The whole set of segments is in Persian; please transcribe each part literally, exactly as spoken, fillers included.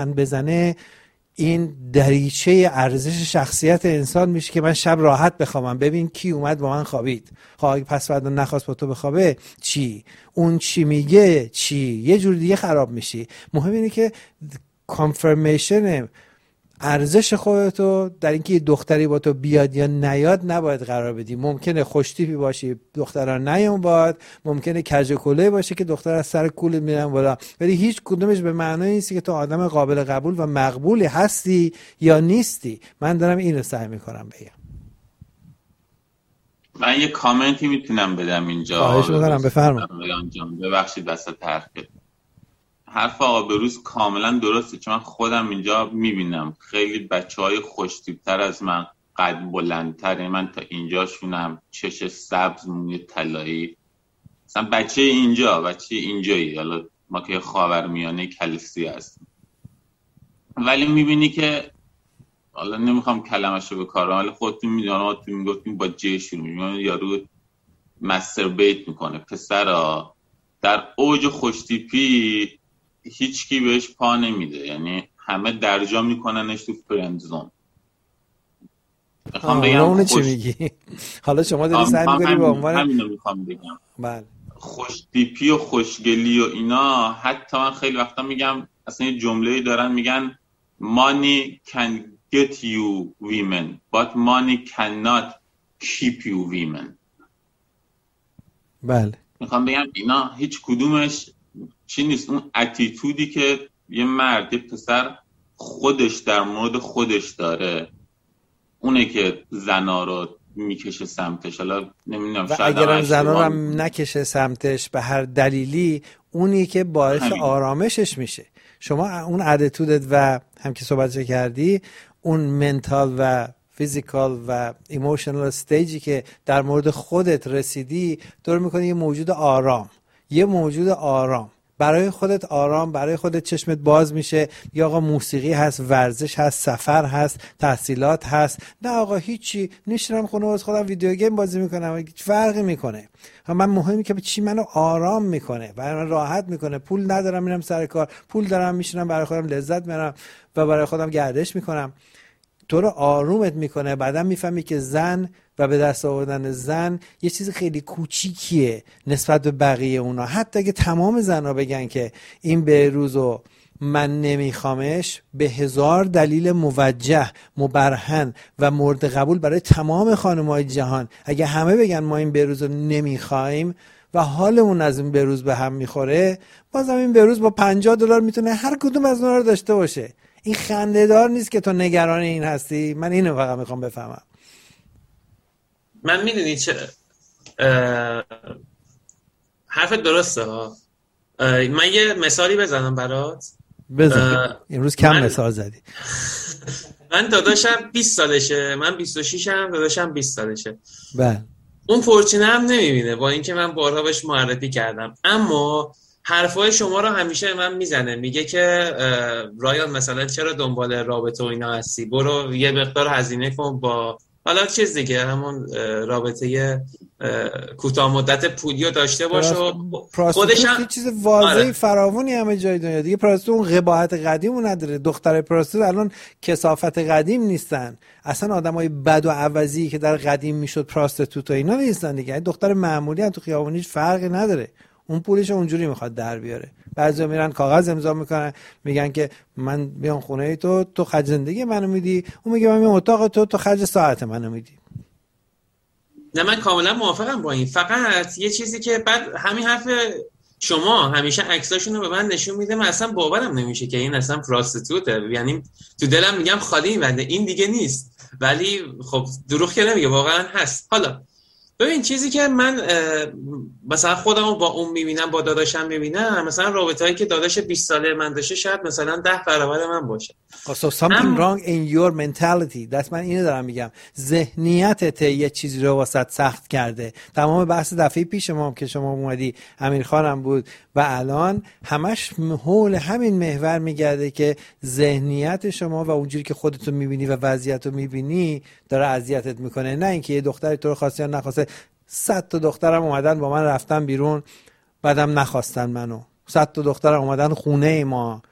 بزنه این دریچه ارزش شخصیت انسان میشه که من شب راحت بخوابم. ببین کی اومد با من خوابید، خواهی پس فردا نخواست با تو بخوابه چی، اون چی میگه چی، یه جور دیگه خراب میشی. مهم اینه که کانفرمیشن ارزش خودتو در اینکه یه دختری با تو بیاد یا نیاد نباید قرار بدی. ممکنه خوشتیپی باشی دخترها نیام باد، ممکنه کج کله باشه که دختر از سر کول میرن بالا، ولی هیچ کدومش به معنای نیست که تو آدم قابل قبول و مقبولی هستی یا نیستی. من دارم اینو سعی میکنم بگم. من یه کامنتی میتونم بدم اینجا؟ خواهش میکنم بفرما. ببخشید وسط حرف. حرف آقا بروز کاملا درسته، چون من خودم اینجا میبینم خیلی بچهای خوشتیپتر از من، قد بلندتره، من تا اینجاشونم، چش سبز، موی طلایی، مثلا بچه اینجا بچه اینجایی، حالا ما که خاورمیانه کلسی هستیم، ولی میبینی که حالا نمیخوام کلمشو به کار ببرم، ولی خودتون میدونم ما تو میگفتیم با جه شروع میکنه، یارو مستربیت میکنه. پسرا در اوج خوشتیپی هیچ کی بهش پا نمیده، یعنی همه درجا میکننش تو فرند زون. میخوام بگم اونو چی میگی؟ حالا شما داری سعی میکنی به عنوان همینو میخوام بگم. بله. خوشتیپی و خوشگلی و اینا، حتی من خیلی وقتا میگم اصلا یه جمله‌ای دارن میگن money can get you women but money cannot keep you women. بله. میخوام بگم اینا هیچ کدومش چی نیست. اون اتیتودی که یه مرد، یه پسر خودش در مورد خودش داره، اونه که زنا رو میکشه سمتش. حالا نمیدونم و اگرم زنا رو هم نکشه سمتش به هر دلیلی، اونی که باعث همین. آرامشش میشه. شما اون اتیتودت و هم که صحبت کردی، اون منتال و فیزیکال و ایموشنال استیجی که در مورد خودت رسیدی، دور میکنی یه موجود آرام، یه موجود آرام برای خودت، آرام برای خودت چشمت باز میشه. یا آقا موسیقی هست، ورزش هست، سفر هست، تحصیلات هست. نه آقا هیچی، نشینم خونه واسه خودم ویدیو گیم بازی میکنم، فرقی میکنه. من مهمی که چی منو آرام میکنه، برای من راحت میکنه. پول ندارم میرم سر کار، پول دارم میشینم برای خودم لذت میبرم و برای خودم گردش میکنم. تو رو آرومت میکنه. بعدم میفهمی که زن و به دست آوردن زن یه چیز خیلی کوچیکیه نسبت به بقیه اونا. حتی اگه تمام زنها بگن که این بهروزو من نمیخوامش، به هزار دلیل موجه، مبرهن و مورد قبول برای تمام خانم‌های جهان، اگه همه بگن ما این بهروزو نمیخوایم و حالمون از این بهروز به هم میخوره، بازم این بهروز با پنجاه دلار میتونه هر کدوم از اونها رو داشته باشه. این خنده‌دار نیست که تو نگران این هستی. من اینو فقط میخوام بفهمم. من میدونی چه حرف درسته ها. من یه مثالی بزنم برات. بزن. امروز کم من... مثال زدی. من داداشم بیست سالشه، من بیست و شش ام، داداشم بیست سالشه. بله. اون فورچونه هم نمیبینه با اینکه من بارها بهش معرفی کردم، اما حرفای شما رو همیشه من میزنه، میگه که رایان مثلا چرا دنبال رابطه و اینا هستی، برو یه مقدار هزینه کن با حالا چیز دیگه، همون رابطه کوتاه مدت پولیو داشته باش و خودش هم چیز واضحی آره. فراوانی همه جای دنیا دیگه. پراستو اون قباحت قدیمو نداره. دختر پراستو الان کثافت قدیم نیستن، اصلا آدمای بد و عوضی که در قدیم میشد پراستوت و اینا نیستن دیگه. دختر معمولی هم تو خیابون هیچ فرقی نداره. اون پولش اونجوری میخواد در بیاره. بعضیا میرن کاغذ امضا میکنن، میگن که من بیام خونه تو، تو خرج زندگی منو میدی. اون میگه من میام اتاق تو، تو خرج ساعت منو میدی. نه من کاملا موافقم با این. فقط یه چیزی که بعد همین حرف شما همیشه عکساشون رو به من نشون میده، من اصلا باورم نمیشه که این اصلا پراستیتوته. یعنی تو دلم میگم خالی میبنده این دیگه نیست، ولی خب دروغ که نمیگه، واقعا هست. حالا ببین چیزی که من مثلا خودمو با اون میبینم، با داداشم میبینم، مثلا رابطه‌ای که داداش بیست ساله من داشته شاید مثلا ده برابر من باشه. So something هم... wrong in your mentality. دست من اینو دارم میگم، ذهنیتت یه چیزی رو واسط سخت کرده. تمام بحث دفعه پیش ما که شما اومدی، امیر خانم بود و الان همش حول همین محور میگرده که ذهنیت شما و اونجوری که خودتو میبینی و وضعیتو میبینی داره اذیتت میکنه. نه اینکه یه دختری تو رو خواسته یا نخواسته. صد تا دخترم اومدن با من رفتن بیرون، بعدم نخواستن منو. صد تا دخترم اومدن خونه ما،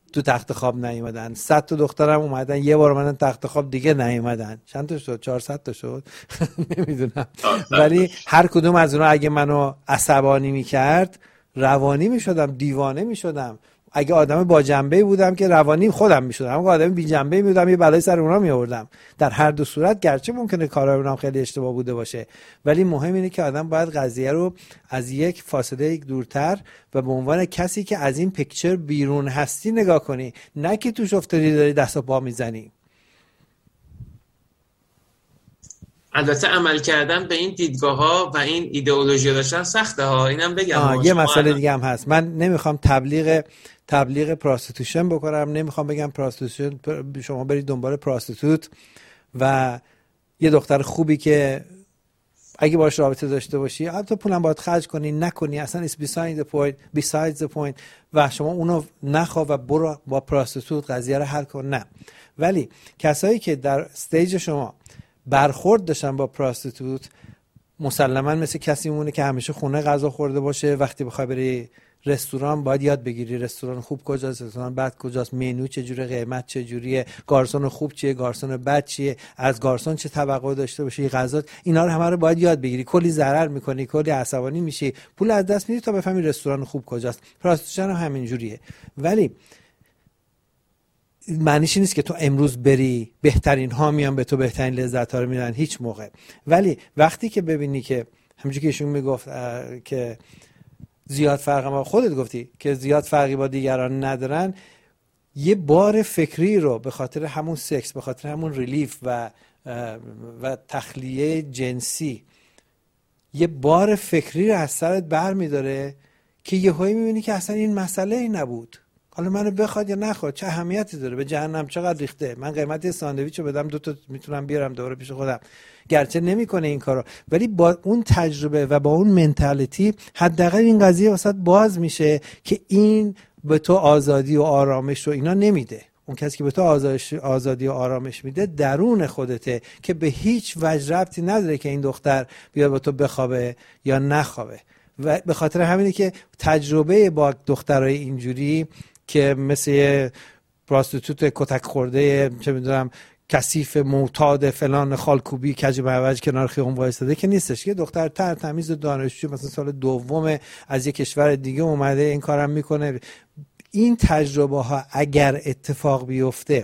تو تخت خواب نیومدن، صد تا دخترم اومدن یه بار اومدن تخت خواب دیگه نیومدن. چند تا شد؟ چهارصد تا شد نمیدونم. ولی هر کدوم از اونها اگه منو عصبانی میکرد روانی میشدم، دیوانه میشدم. اگه آدم با جنبه بودم که روانی خودم میشدم، اگه آدم بی جنبه بودم یه بلای سر اونها میآوردم. در هر دو صورت گرچه ممکنه کارهای اونام خیلی اشتباه بوده باشه، ولی مهم اینه که آدم باید قضیه رو از یک فاصله دورتر و به عنوان کسی که از این پیکچر بیرون هستی نگاه کنی، نه که توش افتادی داری دست و پا میزنی. البته عمل کردن به این دیدگاه ها و این ایدئولوژی داشتن سخته ها، اینم بگم. یه مسئله دیگه هم هست. من نمیخوام تبلیغ تبلیغ پراستیتوشن بکنم، نمیخوام بگم پراستیتوشن شما برید دنبال پراستیتوت و یه دختر خوبی که اگه باش رابطه داشته باشی البته پولم باید خرج کنی نکنی، اصلا it's beside the point besides the point و شما اونو نخوا و برو با پراستیتوت قضیه رو حل کن، نه. ولی کسایی که در استیج شما برخورد داشتن با پراستیتوت مسلما مثل کسی مونه که همیشه خونه غذا خورده باشه، وقتی بخوای بری رستوران باید یاد بگیری رستوران خوب کجاست، رستوران بد کجاست، منو چجوره، قیمت چجوریه، گارسون خوب چیه، گارسون بد چیه، از گارسون چه توقع داشته باشی، غذا، اینا رو همه رو باید یاد بگیری. کلی ضرر میکنی، کلی عصبانی میشی، پول از دست میدی تا بفهمی رستوران خوب کجاست. پراستیتوشن هم همین جوریه. ولی معنیش نیست که تو امروز بری بهترین ها میان به تو بهترین لذت ها رو میدن، هیچ موقع. ولی وقتی که ببینی که همونجوری که ایشون میگفت که زیاد فرق، ما خودت گفتی که زیاد فرقی با دیگران ندارن، یه بار فکری رو به خاطر همون سکس، به خاطر همون ریلیف و و تخلیه جنسی، یه بار فکری رو از سرت بر میداره که یهویی میبینی که اصلا این مسئله ای نبود. حالا منو بخواد یا نخواد چه اهمیتی داره، به جهنم چقدر ریخته، من قیمت ساندویچو بدم دو تا میتونم بیارم دوباره پیش خودم. گرچه نمیکنه این کارو، ولی با اون تجربه و با اون منتالیتی حداقل این قضیه واسط باز میشه که این به تو آزادی و آرامش رو اینا نمیده. اون کسی که به تو آزادی و آرامش میده درون خودته که به هیچ وجه ربطی نداره که این دختر بیاد با تو بخوابه یا نخوابه. و به خاطر همینه که تجربه با دخترای اینجوری که مثل پراستیتوت کتک خورده چه میدونم کثیف معتاد فلان خالکوبی کج معوج کنار خیابون وایساده که نیستش، که دختر تر تمیز دانشجو مثلا سال دوم از یک کشور دیگه اومده این کارم میکنه. این تجربه ها اگر اتفاق بیفته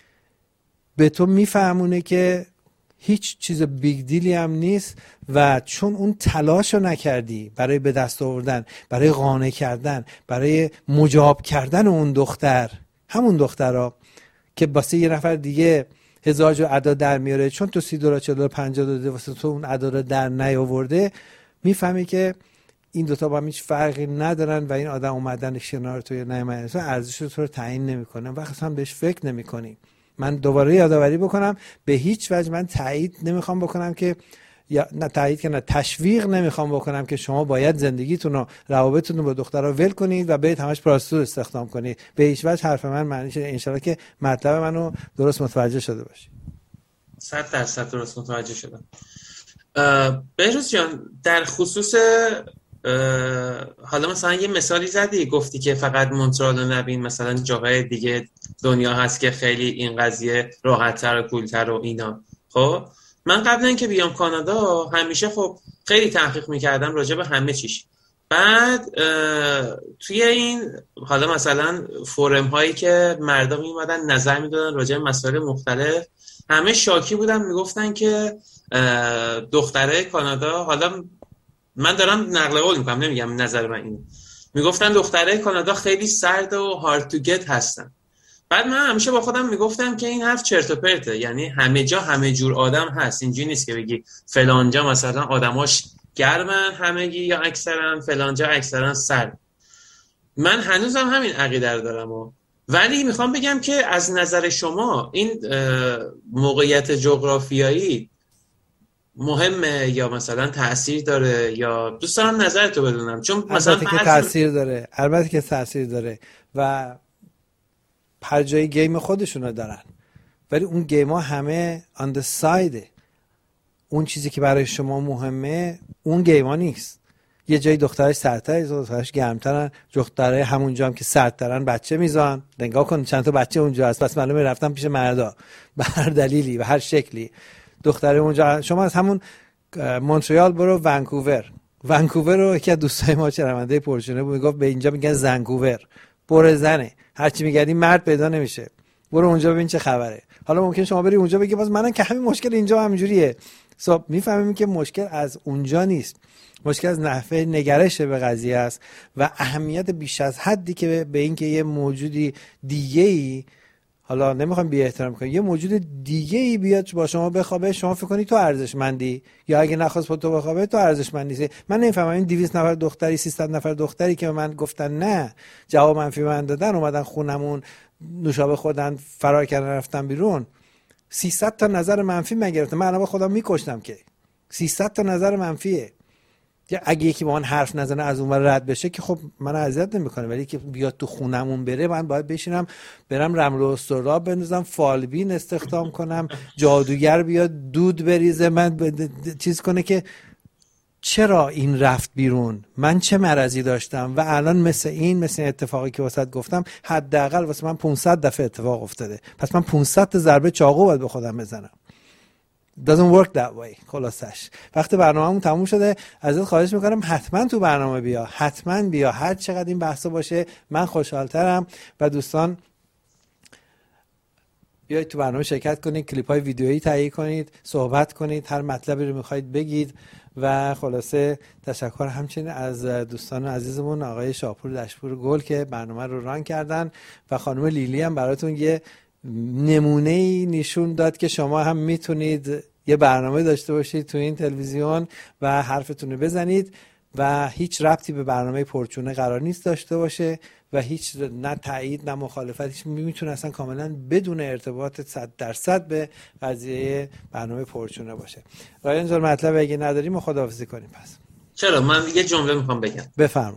به تو میفهمونه که هیچ چیز بیگ دیلی هم نیست و چون اون تلاش رو نکردی برای به دست آوردن، برای قانع کردن، برای مجاب کردن اون دختر، همون دخترها که واسه یه نفر دیگه هزار جو ادا در میاره، چون تو سی دلار چهل دلار پنجاه داده واسه تو اون ادا رو در نیاورده، میفهمی که این دوتا با هم هیچ فرقی ندارن و این آدم اومدن کنار تو یا نیومدن تو ارزش تو رو تعیین نمیکنه، وقتی هم بهش فکر نمیکنی. من دوباره یادآوری بکنم به هیچ وجه من تایید نمیخوام بکنم که یا نه تایید که نه تشویق نمیخوام بکنم که شما باید زندگیتون رو روابطتون رو با دخترها ول کنید و برید همش پراستیتوت استخدام کنید. به هیچ وجه حرف من معنیش ان شاءالله که مطلب منو درست متوجه شده باشید. صد درصد درست متوجه شدم. بهروز جان در خصوص حالا مثلا یه مثالی زدی، گفتی که فقط مونترال رو نبین، مثلا جاهای دیگه دنیا هست که خیلی این قضیه راحت‌تر و کولتر و اینا. خب من قبل اینکه بیام کانادا همیشه خب خیلی تحقیق میکردم راجع به همه چیش. بعد توی این حالا مثلا فورم هایی که مردم میومدن نظر میدادن راجع به مسائل مختلف، همه شاکی بودن، میگفتن که دختره کانادا، حالا من دارم نقل قول میکنم نمیگم نظر من اینه، میگفتن دختره کانادا خیلی سرد و هارد تو گت هستن. بعد من همیشه با خودم میگفتم که این حرف چرت و پرته، یعنی همه جا همه جور آدم هست، اینجوری نیست که بگی فلانجا مثلا آدماش گرمن همگی یا اکثرا فلانجا اکثرا سرد. من هنوزم همین عقیده رو دارم و ولی میخوام بگم که از نظر شما این موقعیت جغرافیایی مهمه یا مثلا تأثیر داره، یا دوست دارم نظرتو بدونم، چون مثلا البته که تأثیر داره، البته که تأثیر داره و هر جای گیم خودشونو دارن، ولی اون گیم ها همه on the side. اون چیزی که برای شما مهمه اون گیم ها نیست. یه جایی دخترش سردتره، دخترش گرمترن، دخترای همونجا هم که سردترن بچه میزان. نگاه کن چند تا بچه اونجا هست، پس معلومه رفتن پیش مردا به هر دلیلی و هر شکلی. دختره اونجا، شما از همون مونترال برو ونکوور. ونکوور رو یکی از دوستای ما چرمنده پرچونه بود میگفت به اینجا میگن زنکوور، پر زنه، هرچی میگردی مرد پیدا نمیشه، برو اونجا ببین چه خبره. حالا ممکن شما بری اونجا بگی باز منم که همین مشکل اینجا همینجوریه. صاحب میفهمیم که مشکل از اونجا نیست، مشکل از نحوه نگرش به قضیه است و اهمیت بیش از حدی که به این که یه موجودی دیگه‌ای، حالا نمیخوام بی احترام کنم، یه موجود دیگه‌ای بیاد با شما بخوابه، شما فکر کنید تو ارزشمندی، یا اگه نخواست با تو بخوابه تو ارزشمند نیستی. من نمیفهمم این دویست نفر دختری سیصد نفر دختری که به من گفتن نه، جواب منفی من دادن، اومدن خونمون نوشابه خوردن، فرار کردن، رفتن بیرون، سیصد تا نظر منفی من گرفتم. من الان خودم میکشتم که سیصد تا نظر منفیه. اگه یکی با من حرف نزنه از اون ور رد بشه که خب من اذیت نمیکنه، ولی که بیاد تو خونمون بره من باید بشینم برم رمل و استراب بندازم، فالبین استخدام کنم، جادوگر بیاد دود بریزه من ب... چیز کنه که چرا این رفت بیرون، من چه مرضی داشتم. و الان مثل این مثل این اتفاقی که واسط گفتم حداقل واسه من پانصد دفعه اتفاق افتاده، پس من پانصد تا ضربه چاقو باید به خودم بزنم. doesn't work that way. خلاصش وقتی برنامه‌مون تموم شده ازت خواهش میکنم حتما تو برنامه بیا، حتما بیا، هر چقدر این بحثا باشه من خوشحالترم. و دوستان بیایید تو برنامه شرکت کنید، کلیپ های ویدیویی تهیه کنید، صحبت کنید، هر مطلبی رو میخواید بگید. و خلاصه تشکر همچنین از دوستان عزیزمون آقای شاپور دشپور گل که برنامه رو ران کردن و خانم لیلی هم براتون یه نمونه‌ای نشون داد که شما هم میتونید یه برنامه داشته باشید تو این تلویزیون و حرفتون رو بزنید و هیچ ربطی به برنامه پرچونه قرار نیست داشته باشه و هیچ نه تایید نه مخالفت، هیچ میتونه اصلا کاملا بدون ارتباط صد درصد به قضیه برنامه پرچونه باشه. رایان جان مطلب اگه نداریم ما خداحافظی کنیم. پس چرا من یه جمله میخوام بگم. بفرما.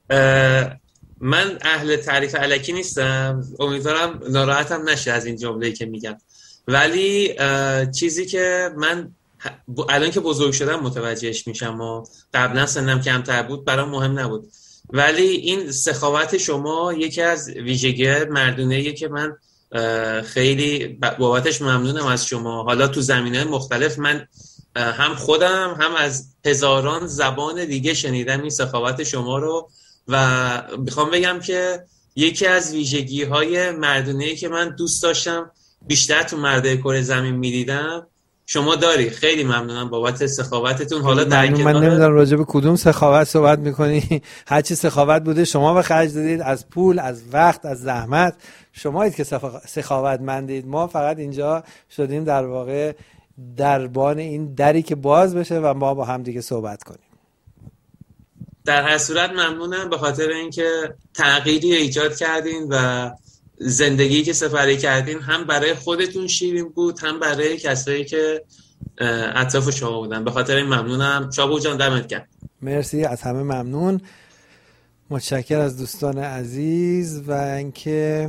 من اهل تعریف الکی نیستم، امیدوارم ناراحتم نشه از این جمله‌ای که میگم، ولی چیزی که من الان که بزرگ شدم متوجهش میشم و قبلا سنم کمتر بود برام مهم نبود، ولی این سخاوت شما یکی از ویژگی مردونه‌ایه که من خیلی بابتش ممنونم از شما. حالا تو زمینه مختلف من هم خودم هم از هزاران زبان دیگه شنیدم این سخاوت شما رو و میخوام بگم که یکی از ویژگی‌های مردونه‌ای که من دوست داشتم بیشتر تو مردای کره زمین می‌دیدم شما داری. خیلی ممنونم بابت سخاوتتون. حالا در کنار من نمیدونم راجع به کدوم سخاوت صحبت می‌کنی، هر چی سخاوت بوده شما به خرج دادید، از پول، از وقت، از زحمت، شمایید که سخاوتمندید. ما فقط اینجا شدیم در واقع دربان این دری که باز بشه و ما با هم دیگه صحبت کنیم. در هر صورت ممنونم به خاطر اینکه تغییری ایجاد کردین و زندگی که سپری کردین هم برای خودتون شیرین بود هم برای کسایی که اطراف شما بودن. به خاطر این ممنونم. شابو جان دمت گرم. مرسی، از همه ممنون. متشکر از دوستان عزیز و اینکه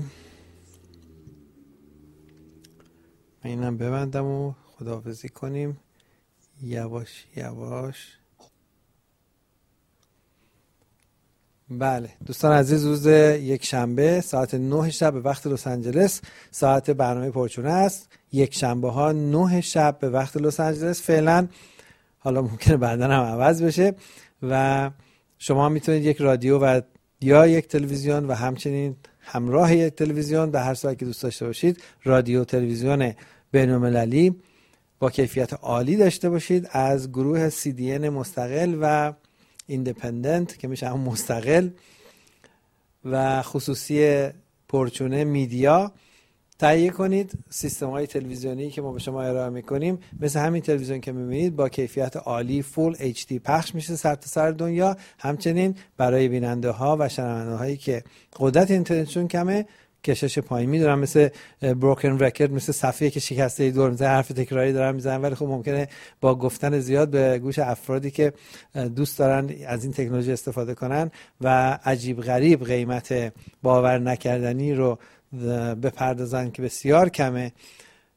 من اینم ببندم و خداحافظی کنیم یواش یواش. بله دوستان عزیز، روز یک شنبه ساعت نه شب به وقت لس آنجلس ساعت برنامه پرچونه است. یک شنبه ها نه شب به وقت لس آنجلس فعلا، حالا ممکنه بعدا هم عوض بشه. و شما میتونید یک رادیو و یا یک تلویزیون و همچنین همراه یک تلویزیون به هر ساعتی که دوست داشته باشید رادیو تلویزیون بین‌المللی با کیفیت عالی داشته باشید از گروه سی دی ان مستقل و ایندیپندنت که میشه همون مستقل و خصوصی پرچونه میدیا تهیه کنید. سیستم های تلویزیونی که ما به شما ارائه میکنیم مثل همین تلویزیون که میبینید با کیفیت عالی فول اچ دی پخش میشه سر تا سر دنیا. همچنین برای بیننده ها و شنونده هایی که قدرت اینترنتشون کمه کشش پایین، میدونم مثل بروکن رکورد، مثل صفحه که شکسته دور میزنه، حرف تکراری دارن میزنن، ولی خب ممکنه با گفتن زیاد به گوش افرادی که دوست دارن از این تکنولوژی استفاده کنن و عجیب غریب قیمت باور نکردنی رو بپردازن که بسیار کمه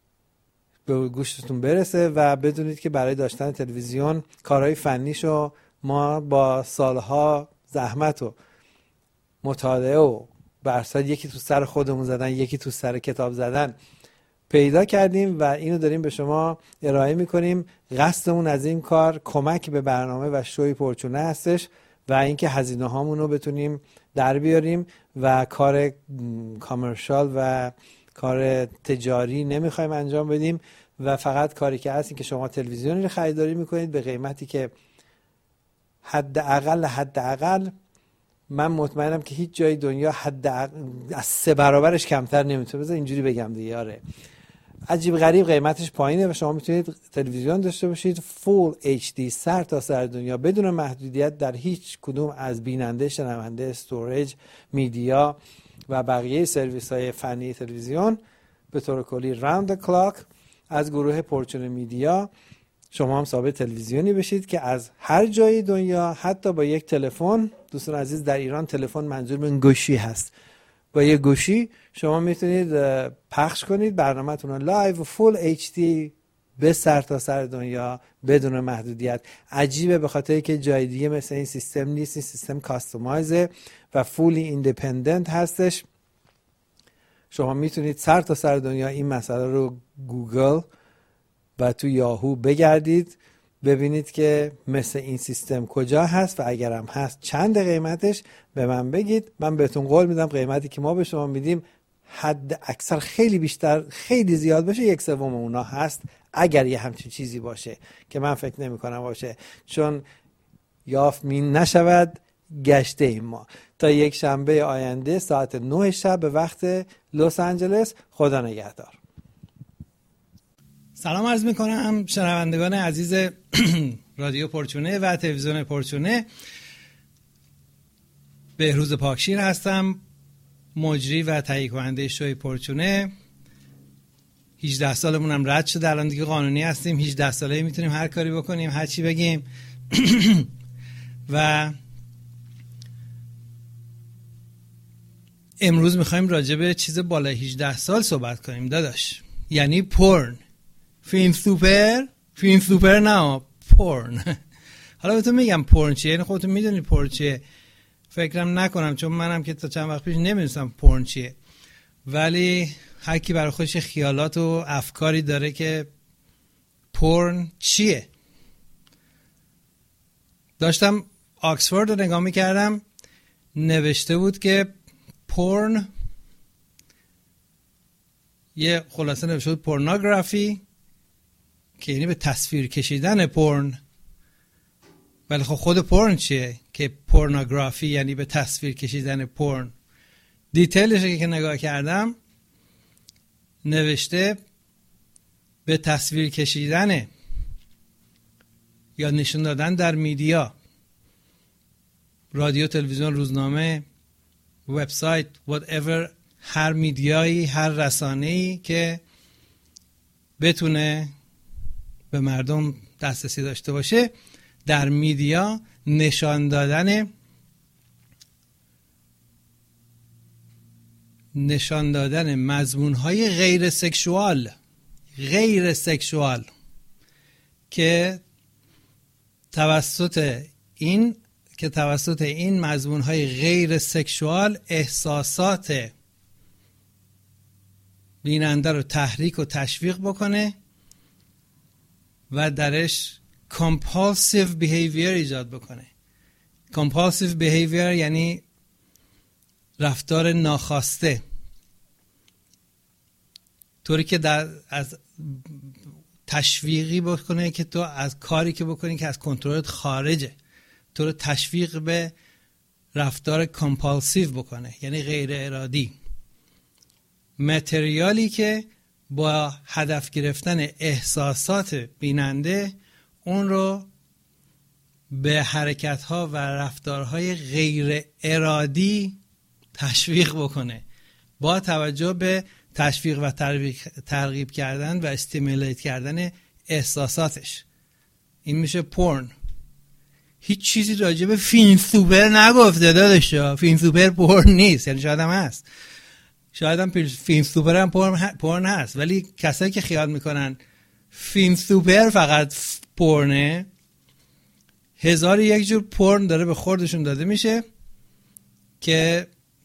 به گوشتون برسه و بدونید که برای داشتن تلویزیون کارهای فنیشو ما با سالها زحمت و مطالعه و برصد یکی تو سر خودمون زدن، یکی تو سر کتاب زدن پیدا کردیم و اینو داریم به شما ارائه میکنیم. قصدمون از این کار کمک به برنامه و شوی پرچونه هستش و اینکه هزینه هامون رو بتونیم در بیاریم و کار کامرشال و کار تجاری نمیخوایم انجام بدیم و فقط کاری که هست این که شما تلویزیونی رو خریداری میکنید به قیمتی که حداقل حداقل من مطمئنم که هیچ جای دنیا حد از سه برابرش کمتر نمیتونه. بذار اینجوری بگم دیگه، آره عجیب غریب قیمتش پایینه و شما میتونید تلویزیون داشته باشید فول اچ دی سر تا سر دنیا بدون محدودیت در هیچ کدوم از بیننده، شنونده، استوریج، میدیا و بقیه سرویس های فنی تلویزیون به طور کلی راوند کلاک از گروه پرچونه میدیا. شما هم صاحب تلویزیونی بشید که از هر جای دنیا حتی با یک تلفن، دوستان عزیز در ایران تلفن منظور من گوشی هست، با یک گوشی شما میتونید پخش کنید برنامه‌تون رو لایو و فول اچ دی به سر تا سر دنیا بدون محدودیت. عجیبه به خاطر که جای دیگه مثل این سیستم نیست. این سیستم کاستومایزه و فولی ایندیپندنت هستش. شما میتونید سر تا سر دنیا این مسئله رو گوگل و تو یاهو بگردید ببینید که مثل این سیستم کجا هست و اگر هم هست چند قیمتش به من بگید. من بهتون قول میدم قیمتی که ما به شما میدیم حد اکثر خیلی بیشتر، خیلی زیاد باشه یک سوم اونا هست، اگر یه همچین چیزی باشه که من فکر نمی کنم باشه، چون یافت می نشود گشته ایم ما. تا یک شنبه آینده ساعت نه شب به وقت لس آنجلس. خدا نگهدار. سلام عرض میکنم شنوندگان عزیز رادیو پرچونه و تلویزیون پرچونه. بهروز پاکشیر هستم، مجری و تهیه کننده شوی پرچونه. هجده سالمون هم رد شده، الان دیگه قانونی هستیم. هجده ساله میتونیم هر کاری بکنیم، هر چی بگیم. و امروز میخوایم راجع به چیز بالای هجده سال صحبت کنیم داداش، یعنی پورن. فیلم سوپر، فیلم سوپر نه، پورن. حالا بهتون میگم پورن چیه، یعنی خودتون میدونید پورن چیه. فکرم نکنم، چون منم که تا چند وقت پیش نمیدونستم پورن چیه، ولی هر کی برای خودش خیالات و افکاری داره که پورن چیه. داشتم آکسفورد رو نگاه میکردم، نوشته بود که پورن یه خلاصه نوشته بود پورنوگرافی که یعنی به تصویر کشیدن پورن. ولی خب خود پورن چیه که پورنوگرافی یعنی به تصویر کشیدن پورن؟ دیتیلش که نگاه کردم نوشته به تصویر کشیدن یا نشون دادن در میدیا، رادیو، تلویزیون، روزنامه، وبسایت، whatever، هر میدیایی، هر رسانه‌ای که بتونه به مردم دسترسی داشته باشه، در میدیا نشان دادن نشان دادن مضمون‌های غیر سکشوال غیر سکشوال که توسط این که توسط این مضمون‌های غیر سکشوال احساسات بیننده رو تحریک و تشویق بکنه و درش compulsive behavior ایجاد بکنه. compulsive behavior یعنی رفتار ناخواسته، طوری که در از تشویقی بکنه که تو از کاری که بکنی که از کنترلت خارجه، تو رو تشویق به رفتار compulsive بکنه، یعنی غیر ارادی. متریالی که با هدف گرفتن احساسات بیننده اون رو به حرکت‌ها و رفتارهای غیر ارادی تشویق بکنه، با توجه به تشویق و ترغیب کردن و استیمولیت کردن احساساتش. این میشه پورن. هیچ چیزی راجع به فیلم سوپر نگفته داداشا. فیلم سوپر پورن نیست، یعنی شاید هم هست، شاید هم فیلم سوپر هم پورن هست، ولی کسایی که خیال میکنن فیلم سوپر فقط پورنه هزار یک جور پورن داره به خوردشون داده میشه که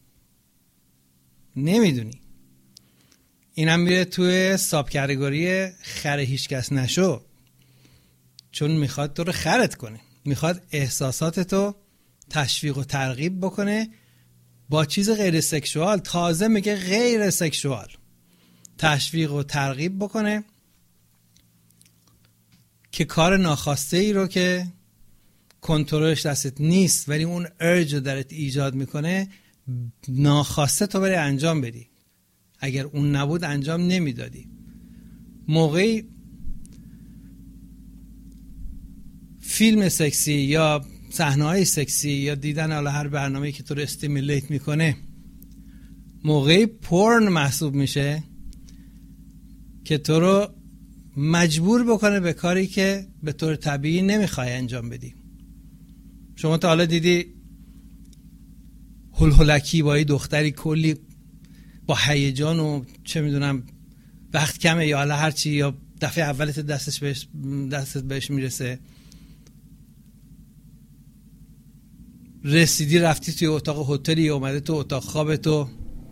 نمیدونی. اینم میره توی ساب کاتگوری خر هیچ کس نشو، چون میخواد تو رو خرت کنه، میخواد احساساتتو تشویق و ترغیب بکنه با چیز غیر سکشوال. تازه میگه غیر سکشوال، تشویق و ترغیب بکنه که کار ناخواسته ای رو که کنترلش دستت نیست ولی اون ارج رو درت ایجاد میکنه، ناخواسته تو بری انجام بدی. اگر اون نبود انجام نمیدادی. موقعی فیلم سکسی یا صحنه‌های سکسی یا دیدن حالا هر برنامه‌ای که تو رو استیمیلیت میکنه موقعی پورن محسوب میشه که تو رو مجبور بکنه به کاری که به طور طبیعی نمیخوای انجام بدی. شما تا حالا دیدی هلهلکی با یه دختری کلی با هیجان و چه میدونم وقت کمه یا حالا هرچی، یا دفعه اولت دستش بهش دستت بهش میرسه، رسیدی رفتی توی اتاق هتلی، اومده تو اتاق خوابتو،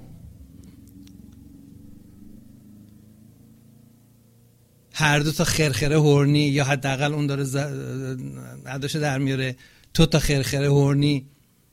هر دو تا خرخره هورنی یا حداقل اون داره ز... عداشو در میاره، تو تا خرخره هورنی،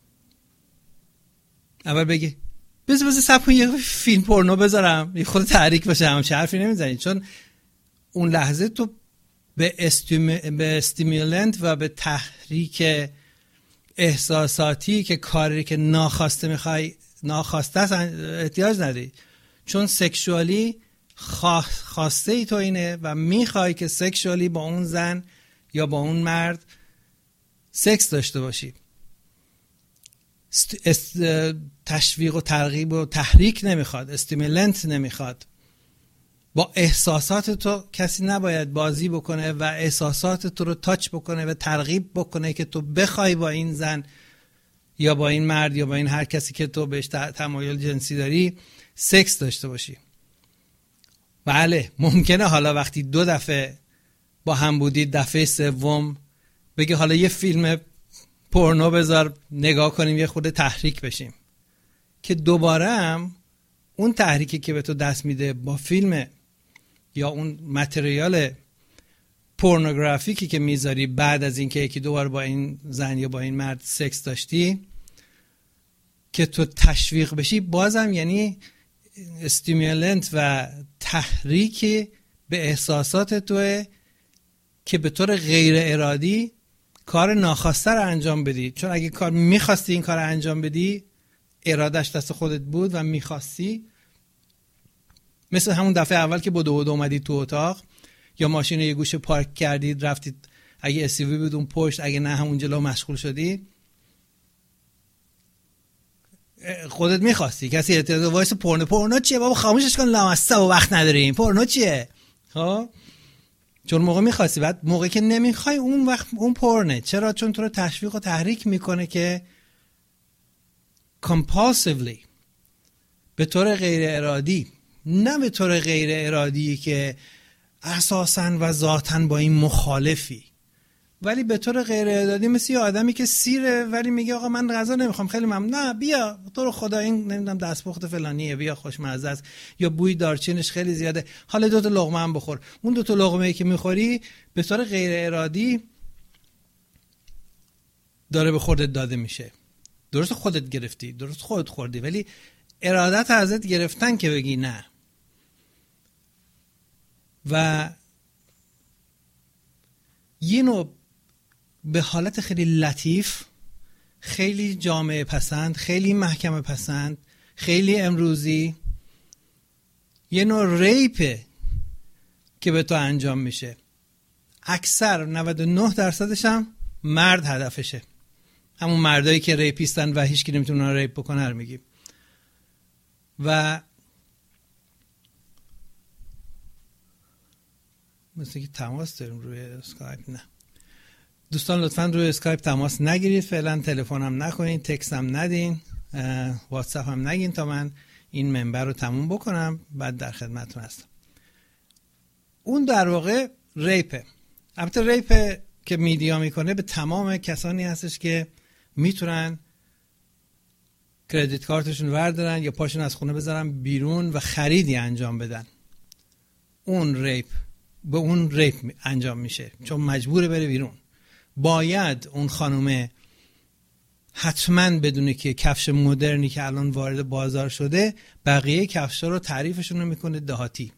اول بگی بذار بذار سب کن یه فیلم پورنو بذارم یه خود تحریک بشه، همچه حرفی نمیزنی. چون اون لحظه تو به استیم... به استیمولنت و به تحریک احساساتی که کاری که ناخواسته میخوای ناخواسته است احتیاج نداری، چون سکشوالی خواسته ای تو اینه و میخوای که سکشوالی با اون زن یا با اون مرد سکس داشته باشی. است... است... تشویق و ترغیب و تحریک نمیخواد، استیمولنت نمیخواد. با احساسات تو کسی نباید بازی بکنه و احساسات تو رو تاچ بکنه و ترغیب بکنه که تو بخوای با این زن یا با این مرد یا با این هر کسی که تو بهش تمایل جنسی داری سکس داشته باشی. بله ممکنه حالا وقتی دو دفعه با هم بودی دفعه سوم بگی حالا یه فیلم پورنو بذار نگاه کنیم یه خود تحریک بشیم، که دوباره هم اون تحریکی که به تو دست میده با فیلم یا اون متریال پورنوگرافیکی که میذاری بعد از اینکه یکی دوبار با این زن یا با این مرد سکس داشتی که تو تشویق بشی، بازم یعنی استیمولنت و تحریک به احساسات توه که به طور غیر ارادی کار ناخواسته رو انجام بدی. چون اگه کار میخواستی این کار رو انجام بدی، ارادش دست خودت بود و میخواستی، مثل همون دفعه اول که بدو بدو اومدی تو اتاق یا ماشین یه گوشه پارک کردید رفتید، اگه اس یو وی بود اون پشت، اگه نه همون جلو مشغول شدی، خودت میخواستی. کسی اعتراض وایس پورنو پورنو چیه بابا خاموشش کن لامسته و وقت نداریم، پورنو چیه؟ ها، چون موقع میخواستی. بعد موقعی که نمیخوای اون وقت اون پورنه. چرا؟ چون تو رو تشویق و تحریک میکنه که compulsively، به طور غیر ارادی، نه به طور غیر ارادی که اساساً و ذاتاً با این مخالفی، ولی به طور غیر ارادی مثل یه آدمی که سیره ولی میگه آقا من غذا نمیخوام، خیلی ممنون، نه بیا تو رو خدا این نمیدونم دستپخت فلانیه بیا خوشمزه است، یا بوی دارچینش خیلی زیاده، حالا دو تا لقمه هم بخور. اون دو تا لقمه‌ای که میخوری به طور غیر ارادی داره به خودت داده میشه. درست خودت گرفتی، درست خودت خوردی، ولی ارادت ازت گرفتن که بگی نه. و یه نوع به حالت خیلی لطیف، خیلی جامعه پسند، خیلی محکمه پسند، خیلی امروزی، یه نوع ریپه که به تو انجام میشه. اکثر نود و نه درصدش هم مرد هدفشه، همون مردایی که ریپیستن و هیچ کی نمیتونه اونها ریپ بکنه رو میگیم. و مثل که تماس داریم روی اسکایپ. نه دوستان لطفاً روی اسکایپ تماس نگیرید فعلا، تلفن هم نکنین، تکست هم ندین، واتساپ هم نگین تا من این منبر رو تموم بکنم بعد در خدمتتون هستم. اون در واقع ریپه. البته ریپ که میدیا میکنه به تمام کسانی هستش که میتونن کردیت کارتشون وردارن یا پاشون از خونه بذارن بیرون و خریدی انجام بدن. اون ریپ به اون ریپ انجام میشه چون مجبوره بره بیرون. باید اون خانومه حتما بدونه که کفش مدرنی که الان وارد بازار شده بقیه کفشا رو تعریفشون رو میکنه دهاتی.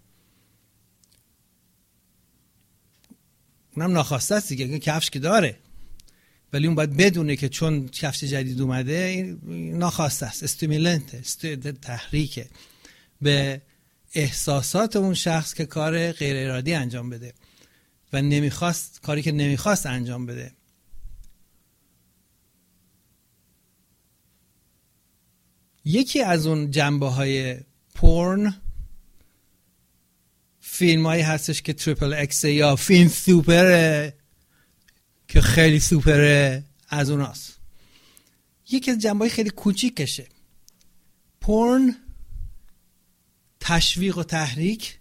اونم ناخواسته است دیگه، کفش که داره ولی اون باید بدونه که چون کفش جدید اومده این ناخواسته است، استیمولنت، تحریکه به احساسات اون شخص که کار غیر ارادی انجام بده و نمیخواست کاری که نمیخواست انجام بده. یکی از اون جنبه های پورن فیلم هایی هستش که تریپل اکس یا فیلم سوپره که خیلی سوپره، از اوناست. یکی از جنبه های خیلی کوچیکشه. پورن تشویق و تحریک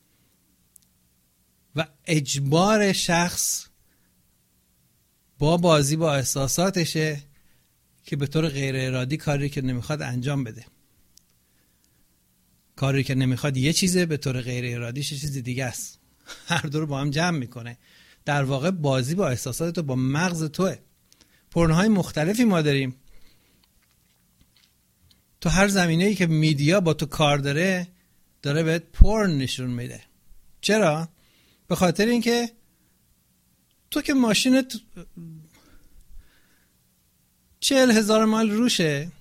و اجبار شخص با بازی با احساساتشه که به طور غیر ارادی کاری که نمیخواد انجام بده. کاری که نمیخواد یه چیزه، به طور غیر ارادیش یه چیز دیگه است. هر دو رو با هم جمع میکنه. در واقع بازی با احساسات تو، با مغز توه. پورن‌های مختلفی ما داریم. تو هر زمینه‌ای که میدیا با تو کار داره داره بهت پورن نشون میده. چرا؟ به خاطر اینکه تو که ماشینت چهل هزار مایل روشه،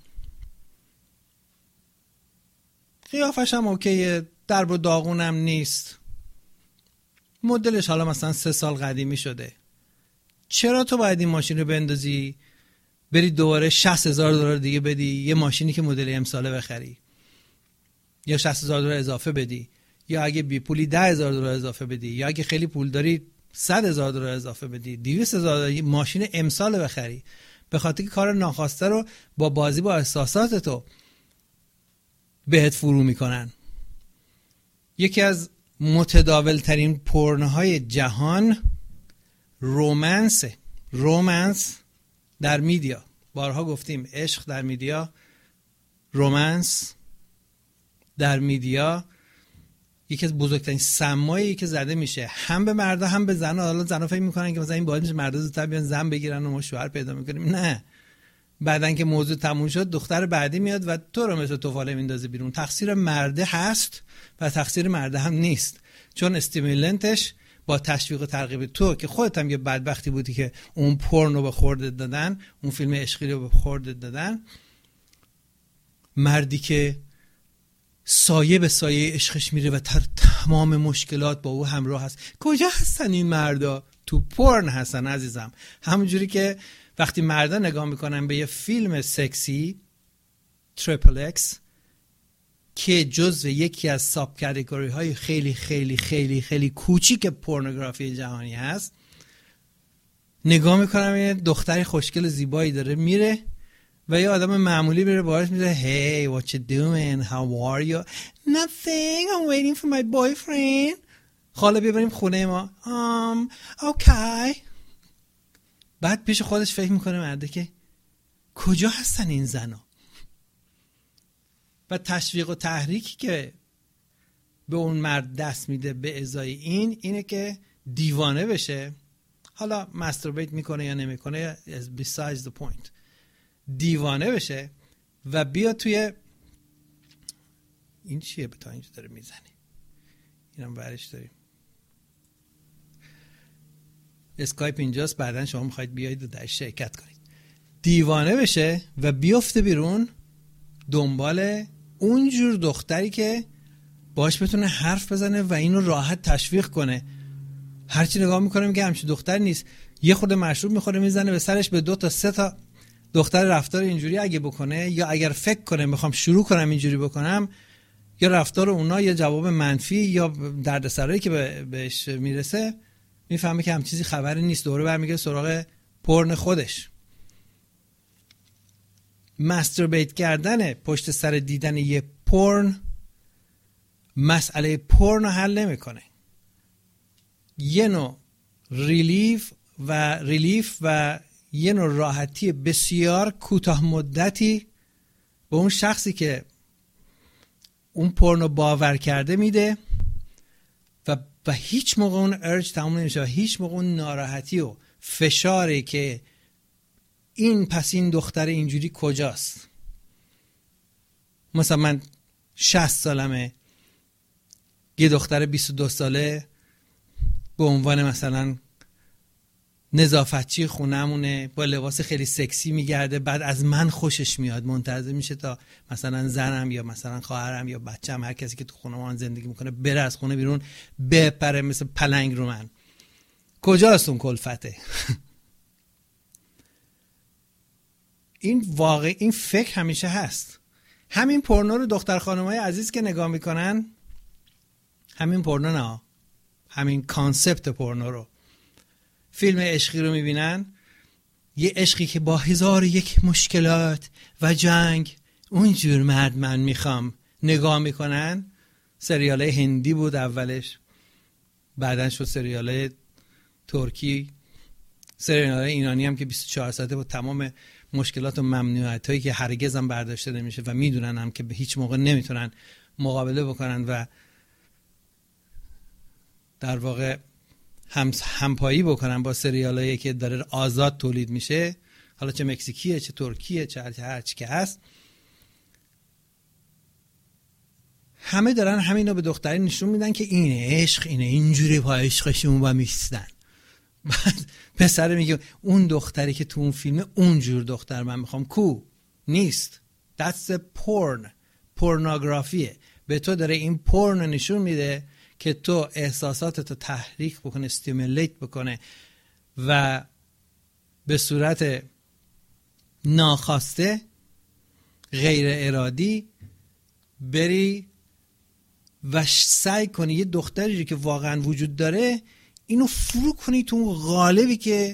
قیافش هم اوکیه، درب و داغونم نیست، مدلش حالا مثلا سه سال قدیمی شده، چرا تو باید این ماشین رو بندازی بری دوباره شصت هزار دلار دیگه بدی یه ماشینی که مدل امساله بخری، یا شصت هزار دلار اضافه بدی، یا اگه بی پولی ده هزار دلار اضافه بدی، یا اگه خیلی پول داری صد هزار دلار اضافه بدی، دویست هزار دلار ماشین امسال بخری؟ به خاطر که کار ناخواسته رو با بازی با احساسات تو بهت فرو میکنن. یکی از متداول ترین پورنهای جهان رومنس. رومنس در میدیا، بارها گفتیم عشق در میدیا، رومنس در میدیا یکی از بزرگترین سمایی که زده میشه، هم به مردا هم به زنا. حالا زنا فکر میکنن که مثلا این باید میشه مردا زودتر بیان زن بگیرن و ما شوهر پیدا میکنیم. نه، بعدن که موضوع تموم شد دختر بعدی میاد و تو رو مثل توفاله میندازه بیرون. تقصیر مرده هست و تقصیر مرده هم نیست، چون استیمولنتش با تشویق و ترغیب تو که خودت هم یه بدبختی بودی که اون پورنو به خوردت دادن، اون فیلم عشقی رو به خوردت دادن. مردی که سایه به سایه عشقش میره و تر تمام مشکلات با او همراه هست. کجا هستن این مردا؟ تو پورن هستن عزیزم. همونجوری که وقتی مردا نگاه میکنن به یه فیلم سکسی تریپل اکس که جزو یکی از ساب کاتگوری های خیلی خیلی خیلی خیلی کوچیک پورنوگرافی جهانی هست، نگاه میکنم یه دختری خوشگل زیبایی داره میره و یه آدم معمولی میره باهاش میره hey what you doing how are you nothing I'm waiting for my boyfriend. حالا بیا بریم خونه ما. um okay. بعد پیش خودش فکر میکنه مرده که کجا هستن این زنا؟ و تشویق و تحریکی که به اون مرد دست میده به ازای این اینه که دیوانه بشه. حالا ماستربیت میکنه یا نمیکنه besides the point. دیوانه بشه و بیا توی این چیه به تا اینجا داره میزنی، اینم برش داریم اسکایپ اینجاست، بعدن شما میخواید بیایید و در شرکت کنید. دیوانه بشه و بیفته بیرون دنبال اونجور دختری که باش بتونه حرف بزنه و اینو راحت تشویق کنه. هرچی نگاه میکنه میگه همچین دختر نیست، یه خود مشروب میخوره میزنه به سرش، به دو تا سه تا دختر رفتار اینجوری اگه بکنه یا اگر فکر کنه میخوام شروع کنم اینجوری بکنم، یا رفتار اونا یا جواب منفی یا دردسرایی که بهش میرسه، میفهمه که هم چیزی خبری نیست، دوره برمیگه سراغ پورن خودش. ماستربیت کردن پشت سر دیدن یه پورن مسئله پورن رو حل نمیکنه. یه نوع ریلیف و ریلیف و یه نوع راحتی بسیار کوتاه مدتی به اون شخصی که اون پورنو باور کرده میده و و هیچ موقع اون ارج تموم نمیشه و هیچ موقع اون ناراحتی و فشاری که این پس این دختر اینجوری کجاست. مثلا من شصت سالمه، یه دختر بیست و دو ساله به عنوان مثلا نظافتچی خونمونه با لباس خیلی سکسی میگرده، بعد از من خوشش میاد، منتظر میشه تا مثلا زنم یا مثلا خواهرم یا بچه‌م، هر کسی که تو خونه ما زندگی میکنه، بره از خونه بیرون بپره مثل پلنگ رو من. کجاست اون کلفته؟ این واقع این فکر همیشه هست. همین پورنو رو دختر خانمای عزیز که نگاه میکنن، همین پورنو نه، همین کانسپت پورنو رو، فیلم عشقی رو میبینن، یه عشقی که با هزار یک مشکلات و جنگ اونجور مرد من میخوام نگاه میکنن. سریاله هندی بود اولش، بعدن شد سریاله ترکی، سریاله ایرانی هم که بیست و چهار ساعته با تمام مشکلات و ممنوعیت هایی که هرگز هم برداشته نمیشه و میدونن هم که به هیچ موقع نمیتونن مقابله بکنن و در واقع هم همپایی بکنن با سریالایی که داره آزاد تولید میشه، حالا چه مکزیکیه چه ترکیه چه هر چی که هست، همه دارن همینو به دختری نشون میدن که اینه عشق، اینه اینجوری با عشقشون با میستن. بعد پسر میگه اون دختری که تو اون فیلمه اونجور دختر من میخوام، کو نیست. That's a porn. پورنوگرافیه. به تو داره این پورن نشون میده که تو احساساتتو تحریک بکنه، استیمولیت بکنه و به صورت ناخواسته غیر ارادی بری و سعی کنی یه دختری که واقعا وجود داره اینو فرو کنی تو اون قالبی که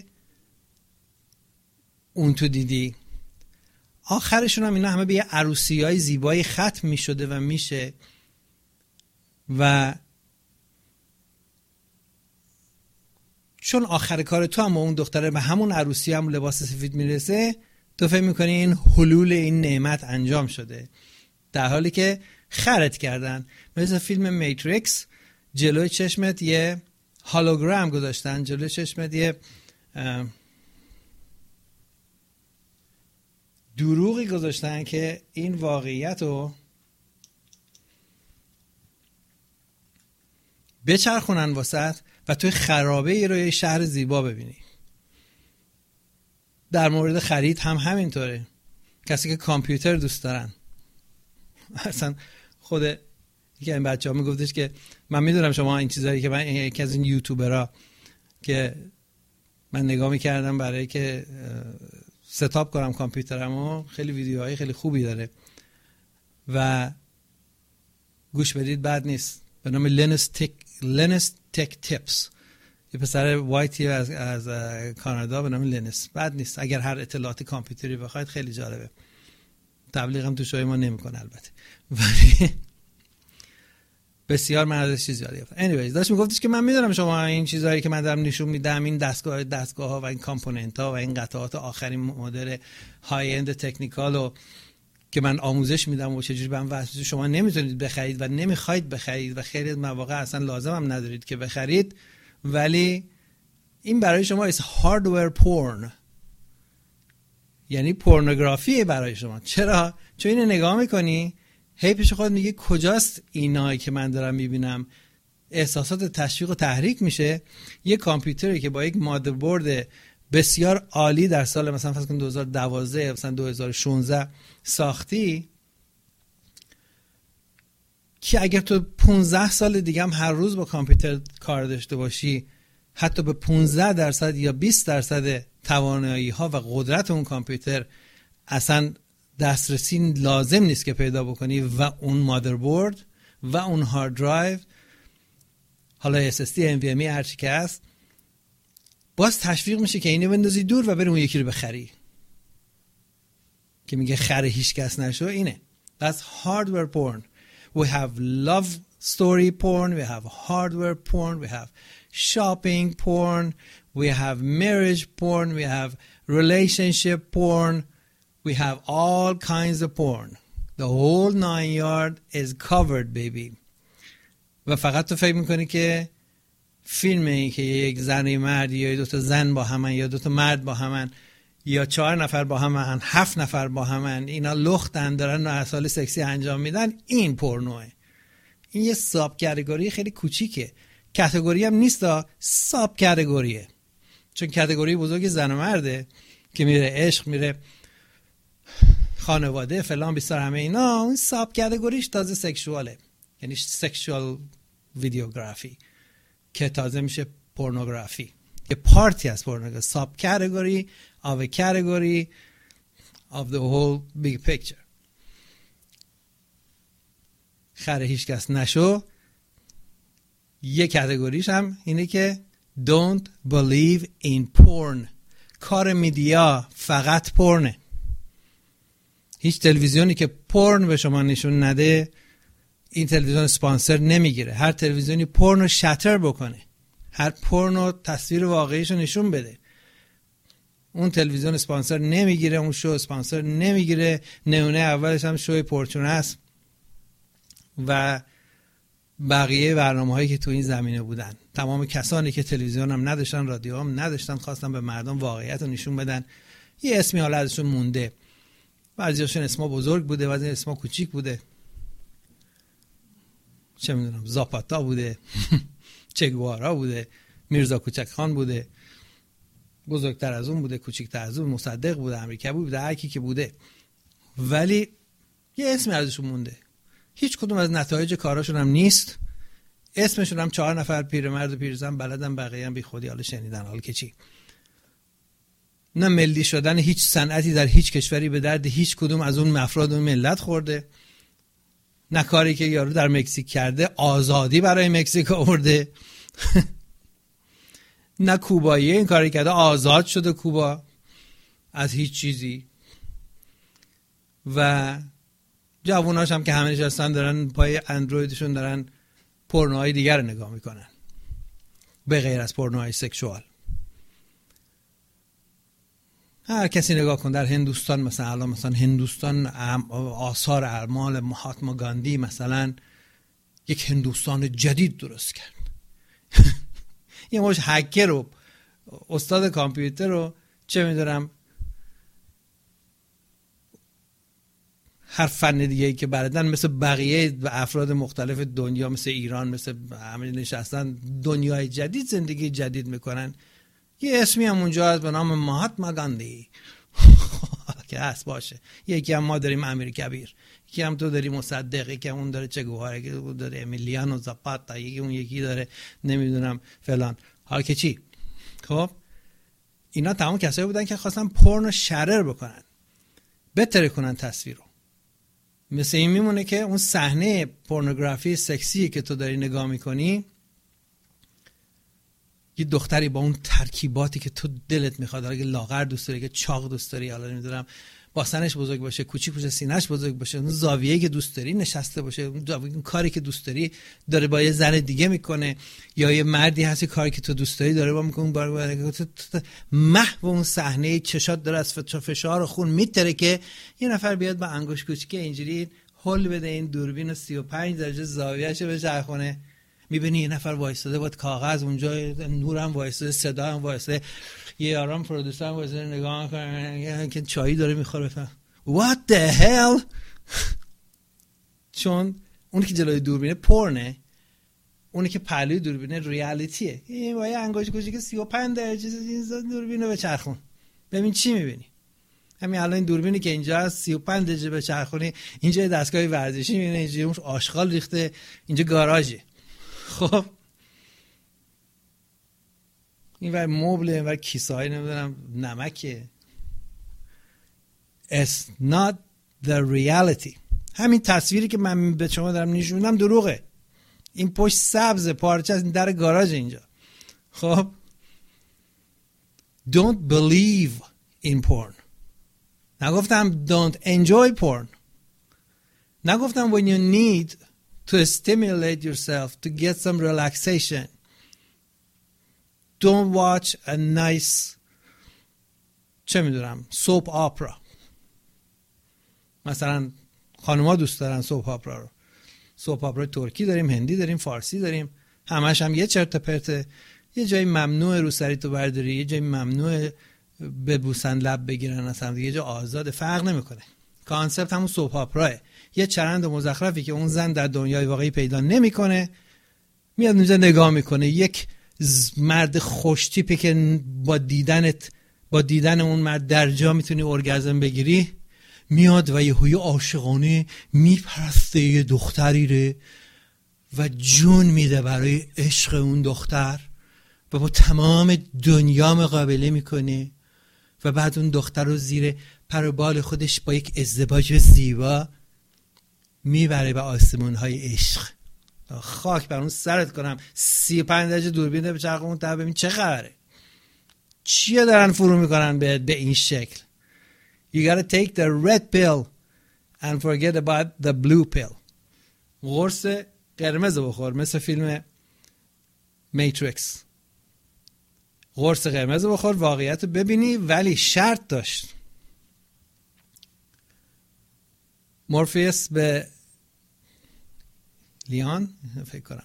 اون تو دیدی. آخرشون هم اینا همه به یه عروسی های زیبایی ختم می شده و میشه و چون آخر کار تو هم با اون دختره به همون عروسی هم لباس سفید میرسه، تو فهم میکنی این حلول این نعمت انجام شده، در حالی که خرت کردن. مثل فیلم میتریکس، جلوی چشمت یه هولوگرام گذاشتن، جلوی چشمت یه دروغی گذاشتن که این واقعیت رو بچرخونن واسط و توی خرابه ای رو یه شهر زیبا ببینی. در مورد خرید هم همینطوره. کسی که کامپیوتر دوست دارن، اصلا خود یکی این بچه ها میگفتش که من میدونم شما این چیزایی که من یکی از این یوتیوبرها که من نگاه میکردم برای که ستاپ کنم کامپیوترمو، خیلی ویدیوهای خیلی خوبی داره و گوش بدید بد نیست، به نام لینوس تک لینوس تک تیپس، یه پسر وایتی از از کانادا به نام لینوس، بد نیست اگر هر اطلاعات کامپیوتری بخواید، خیلی جالبه. تبلیغم تو شوی ما نمیکنه البته، ولی بسیار من ازش چیز یاد گرفتم. anyways داشت میگفتش که من میدونم شما این چیزهایی که من دارم نشون میدم، این دستگاه دستگاه ها و این کامپوننت ها و این قطعات آخرین مدل های اند تکنیکال رو که من آموزش میدم و چجوری به هم وصل، شما نمیتونید بخرید و نمیخواید بخرید و خیلی مواقع اصلا لازم هم ندارید که بخرید، ولی این برای شما is hardware porn، یعنی پورنوگرافی برای شما. چرا؟ چون اینو نگاه میکنی هی پیش خود میگه کجاست اینایی که من دارم میبینم، احساسات تشویق و تحریک میشه. یه کامپیوتری که با یک مادربرد بسیار عالی در سال مثلا فرض کن دو هزار و دوازده مثلا دو هزار و شانزده ساختی، که اگر تو پانزده سال دیگه هم هر روز با کامپیوتر کار داشته باشی، حتی به پانزده درصد یا بیست درصد توانایی ها و قدرت اون کامپیوتر اصلا دسترسی لازم نیست که پیدا بکنی و اون مادربرد و اون هارد درایو، حالا اس اس دی، ام وی ام ای، هر چی که هست، باز تشویق میشه که اینو بندازی دور و بری اون یکی رو بخری که میگه خره هیچ کس نشو. اینه That's hardware porn. We have love story porn, we have hardware porn, we have shopping porn, we have marriage porn, we have relationship porn, we have all kinds of porn. The whole nine yard is covered, baby. و فقط تو فکر میکنی که فیلم این که یک زن مرد یا دو تا زن با همن یا دو تا مرد با همن یا چهار نفر با همن، هفت نفر با همن، اینا لختن دارن اعمال سکسی انجام میدن، این پورنوه. این یه ساب کاتگوری خیلی کوچیکه. کاتگوری هم نیست، ساب کاتگوریه. چون کاتگوری بزرگ زن و مرده که میره عشق، میره خانواده فلان بیستار همه اینا. اون ساب کاتگوریش تازه سکشواله، یعنی سکشوال ویدیوگرافی که تازه میشه پورنوگرافی. یه پارتی از پورنوگرافی، ساب کاتگوری of a category of the whole big picture. خره هیچ کس نشو. یه کاتگوریش هم اینه که don't believe in porn. کار میدیا فقط پورنه. هیچ تلویزیونی که پورن به شما نشون نده این تلویزیون سپانسر نمیگیره. هر تلویزیونی پورن رو شاتر بکنه، هر پورن رو تصویر واقعیش رو نشون بده، اون تلویزیون سپانسر نمیگیره، اون شو سپانسر نمیگیره. نمونه اولش هم شوی پورچون است و بقیه برنامه‌هایی که تو این زمینه بودن. تمام کسانی که تلویزیون هم نداشتن، رادیو هم نداشتن، خواستن به مردم واقعیت رو نشون بدن. یه اسمی حالا ازشون مونده، بعضیاشون اسما بزرگ بوده، بعضی اسما کوچیک بوده، چه میدونم زاپاتا بوده چگوارا بوده، میرزا کوچک خان بوده، بزرگتر از اون بوده، کوچیکتر از اون، مصدق بوده، امریکایی بوده، هر کی که بوده، ولی یه اسمی ازشون مونده. هیچ کدوم از نتایج کاراشون هم نیست. اسمشون هم چهار نفر پیرمرد و پیرزن بلدن، بقیه هم بی خودی حالا شنیدن. حالا که چی؟ نه ملی شدن هیچ صنعتی در هیچ کشوری به درد هیچ کدوم از اون افراد اون ملت خورده. نه کاری که یارو در مکزیک کرده آزادی برای مکزیک آورده نه کوبایی این کاری کرده آزاد شده کوبا از هیچ چیزی. و جووناش هم که همه نشستن دارن پای اندرویدشون دارن پورنوهای دیگر رو نگاه میکنن به غیر از پورنوهای سکشوال. هر کسی نگاه کن در هندوستان، مثلا الان مثلا هندوستان آثار اعمال مهاتما گاندی مثلا یک هندوستان جدید درست کرد. یه مش هکر رو استاد کامپیوتر رو چه میدونم هر فن دیگه‌ای که بلدن مثل بقیه و افراد مختلف دنیا، مثل ایران، مثل همه نشستن دنیای جدید زندگی جدید میکنن. یه اسمی هم اونجا هست به نام مهاتما گاندی که هست باشه. یکی هم ما داریم امیر کبیر، یکی هم تو داری مصدق، یکی هم اون داره چگوارا، یکی اون داره امیلیانو زاپاتا، یکی اون یکی داره نمیدونم فلان. حالا که چی؟ خب اینا تمام کسایی بودن که خواستن پورنو شرر بکنن، بهتر کنن تصویر رو. مثل این میمونه که اون صحنه پورنوگرافی سکسی که تو داری نگاه میکنی، یه دختری با اون ترکیباتی که تو دلت میخواد، اگه لاغر دوست داری، که چاق دوست داری، حالا نمیدونم باسنش بزرگ باشه، کوچیک باشه، سینه‌اش بزرگ باشه، اون زاویه‌ای که دوست داری نشسته باشه، اون کاری که دوست داری داره با یه زن دیگه میکنه، یا یه مردی هستی کاری که تو دوست داری داره با میکنه، بار محو اون صحنه چشات داره از فشار و خون میتره که یه نفر بیاد با انگشت کوچیک اینجوری هول بده این دوربین سی و پنج درجه زاویه‌اش به چرخونه، میبینی یه نفر وایساده با کاغذ اونجا، نورم وایساده، صدا هم وایساده، یه آرام پرودوسر هم وایساده نگاه میکنه که چایی داره میخوره. بفهم what the hell چون اونی که جلوی دوربینه پورنه، اونی که پهلوی دوربینه ریالیتیه. این با یه انگشت کوچیک سی و پنج درجه دوربینو بچرخون ببین چی میبینی. همین الان این دوربینی که اینجا هست سی و پنج درجه بچرخونی، اینجا دستگاه ورزشی میبینی، اینجا اون آشغال ریخته، اینجا گاراژه. خب این ور مبله، این ور کیسه های نمیدونم نمکه. It's not the reality. همین تصویری که من به شما دارم نشون میدم دروغه. این پشت سبز پارچه از در گاراژ اینجا. خب don't believe in porn. نگفتم don't enjoy porn. نگفتم when you need to stimulate yourself, to get some relaxation. Don't watch a nice, چه میدونم، soap opera. مثلا خانوما دوست دارن soap opera رو. soap opera ترکی داریم، هندی داریم، فارسی داریم، همش هم یه چرت پرته. یه جایی ممنوع رو سری تو برداری، یه جایی ممنوع ببوسن لب بگیرن، اصلا یه جا آزاد، فرق نمیکنه. کانسپت همون soap opera. یه چرند مزخرفی که اون زن در دنیای واقعی پیدا نمیکنه، میاد اونجا نگاه میکنه. یک مرد خوش تیپی که با دیدنت با دیدن اون مرد در جا میتونی ارگازم بگیری، میاد و یهویی عاشقانه میپرسته یه دختری ره و جون میده برای عشق اون دختر و با تمام دنیا مقابله میکنه و بعد اون دختر رو زیر پر و بال خودش با یک ازدواج زیبا میبره به آسمون‌های عشق. خاک بر اون سرت کنم، سی و پنج درجه دوربین به چرخ اون تا ببین چه خبره، چیه دارن فرو میکنن به به این شکل. You gotta take the red pill and forget about the blue pill. قرص قرمز بخور، مثل فیلم میتریکس. قرص قرمز بخور، واقعیت رو ببینی، ولی شرط داشت. مورفیوس به لیان فکر کنم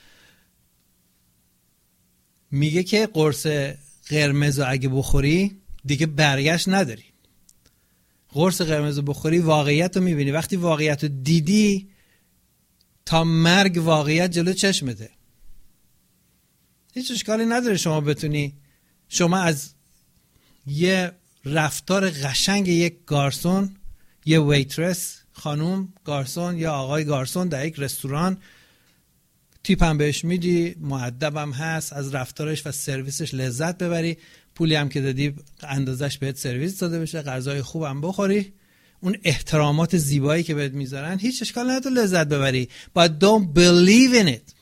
میگه که قرص قرمز رو اگه بخوری دیگه برگشت نداری. قرص قرمز رو بخوری واقعیت رو میبینی. وقتی واقعیت رو دیدی تا مرگ واقعیت جلو چشمته. هیچ اشکالی نداره شما بتونی، شما از یه رفتار قشنگ یک گارسون، یه ویترس، خانوم گارسون یا آقای گارسون در یک رستوران، تیپ هم بهش میدی، مؤدبم هست، از رفتارش و سرویسش لذت ببری، پولی هم که دادی اندازش بهت سرویس داده بشه، غذای خوبم بخوری، اون احترامات زیبایی که بهت میذارن، هیچ اشکال نداره لذت ببری. But don't believe in it.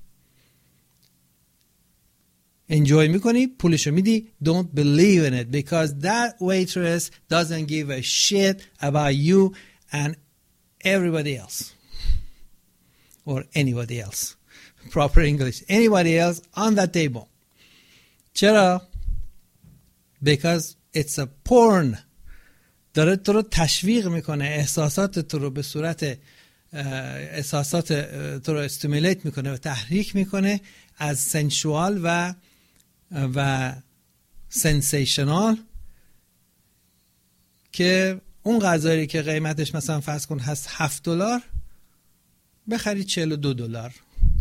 انجوی میکنی، پولشو میدی. Don't believe in it because that waitress doesn't give a shit about you and everybody else or anybody else. Proper English. Anybody else on that table. چرا؟ Because it's a porn. داره تو رو تشویق میکنه، احساسات تو رو به صورت احساسات تو رو استیمولیت میکنه و تحریک میکنه از سنشوال و و سنسیشنال، که اون غذایی که قیمتش مثلا فرض کن هست هفت دلار بخری چهل و دو دلار،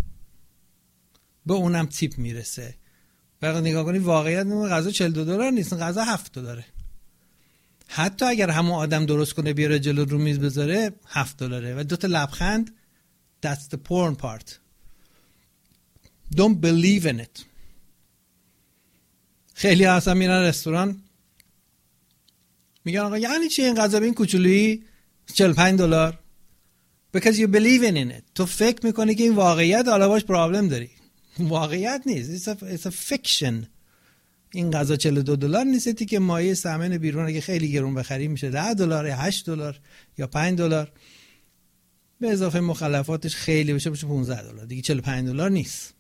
به اونم تیپ میرسه. بعد نگاه کنی واقعیت اون غذا چهل و دو دلار نیست، غذا هفت دلاره. حتی اگر همون آدم درست کنه بیاره جلو رو میز بذاره هفت دلاره و دوتا لبخند. That's the porn part. Don't believe in it. خیلی اصلا میرن رستوران میگن آقا یعنی چی این غذا به این کوچولویی چهل و پنج دلار؟ Because you believe in it. تو فکر میکنی که این واقعیت، حالا باش پرابلم داری. واقعیت نیست. It's a, it's a fiction. این غذا چهل و دو دلار نیستی که مایه سمن بیرون اگه خیلی گرون بخری میشه ده دلار یا هشت دلار یا پنج دلار، به اضافه مخلفاتش خیلی بشه بشه پانزده دلار، دیگه چهل و پنج دلار نیست.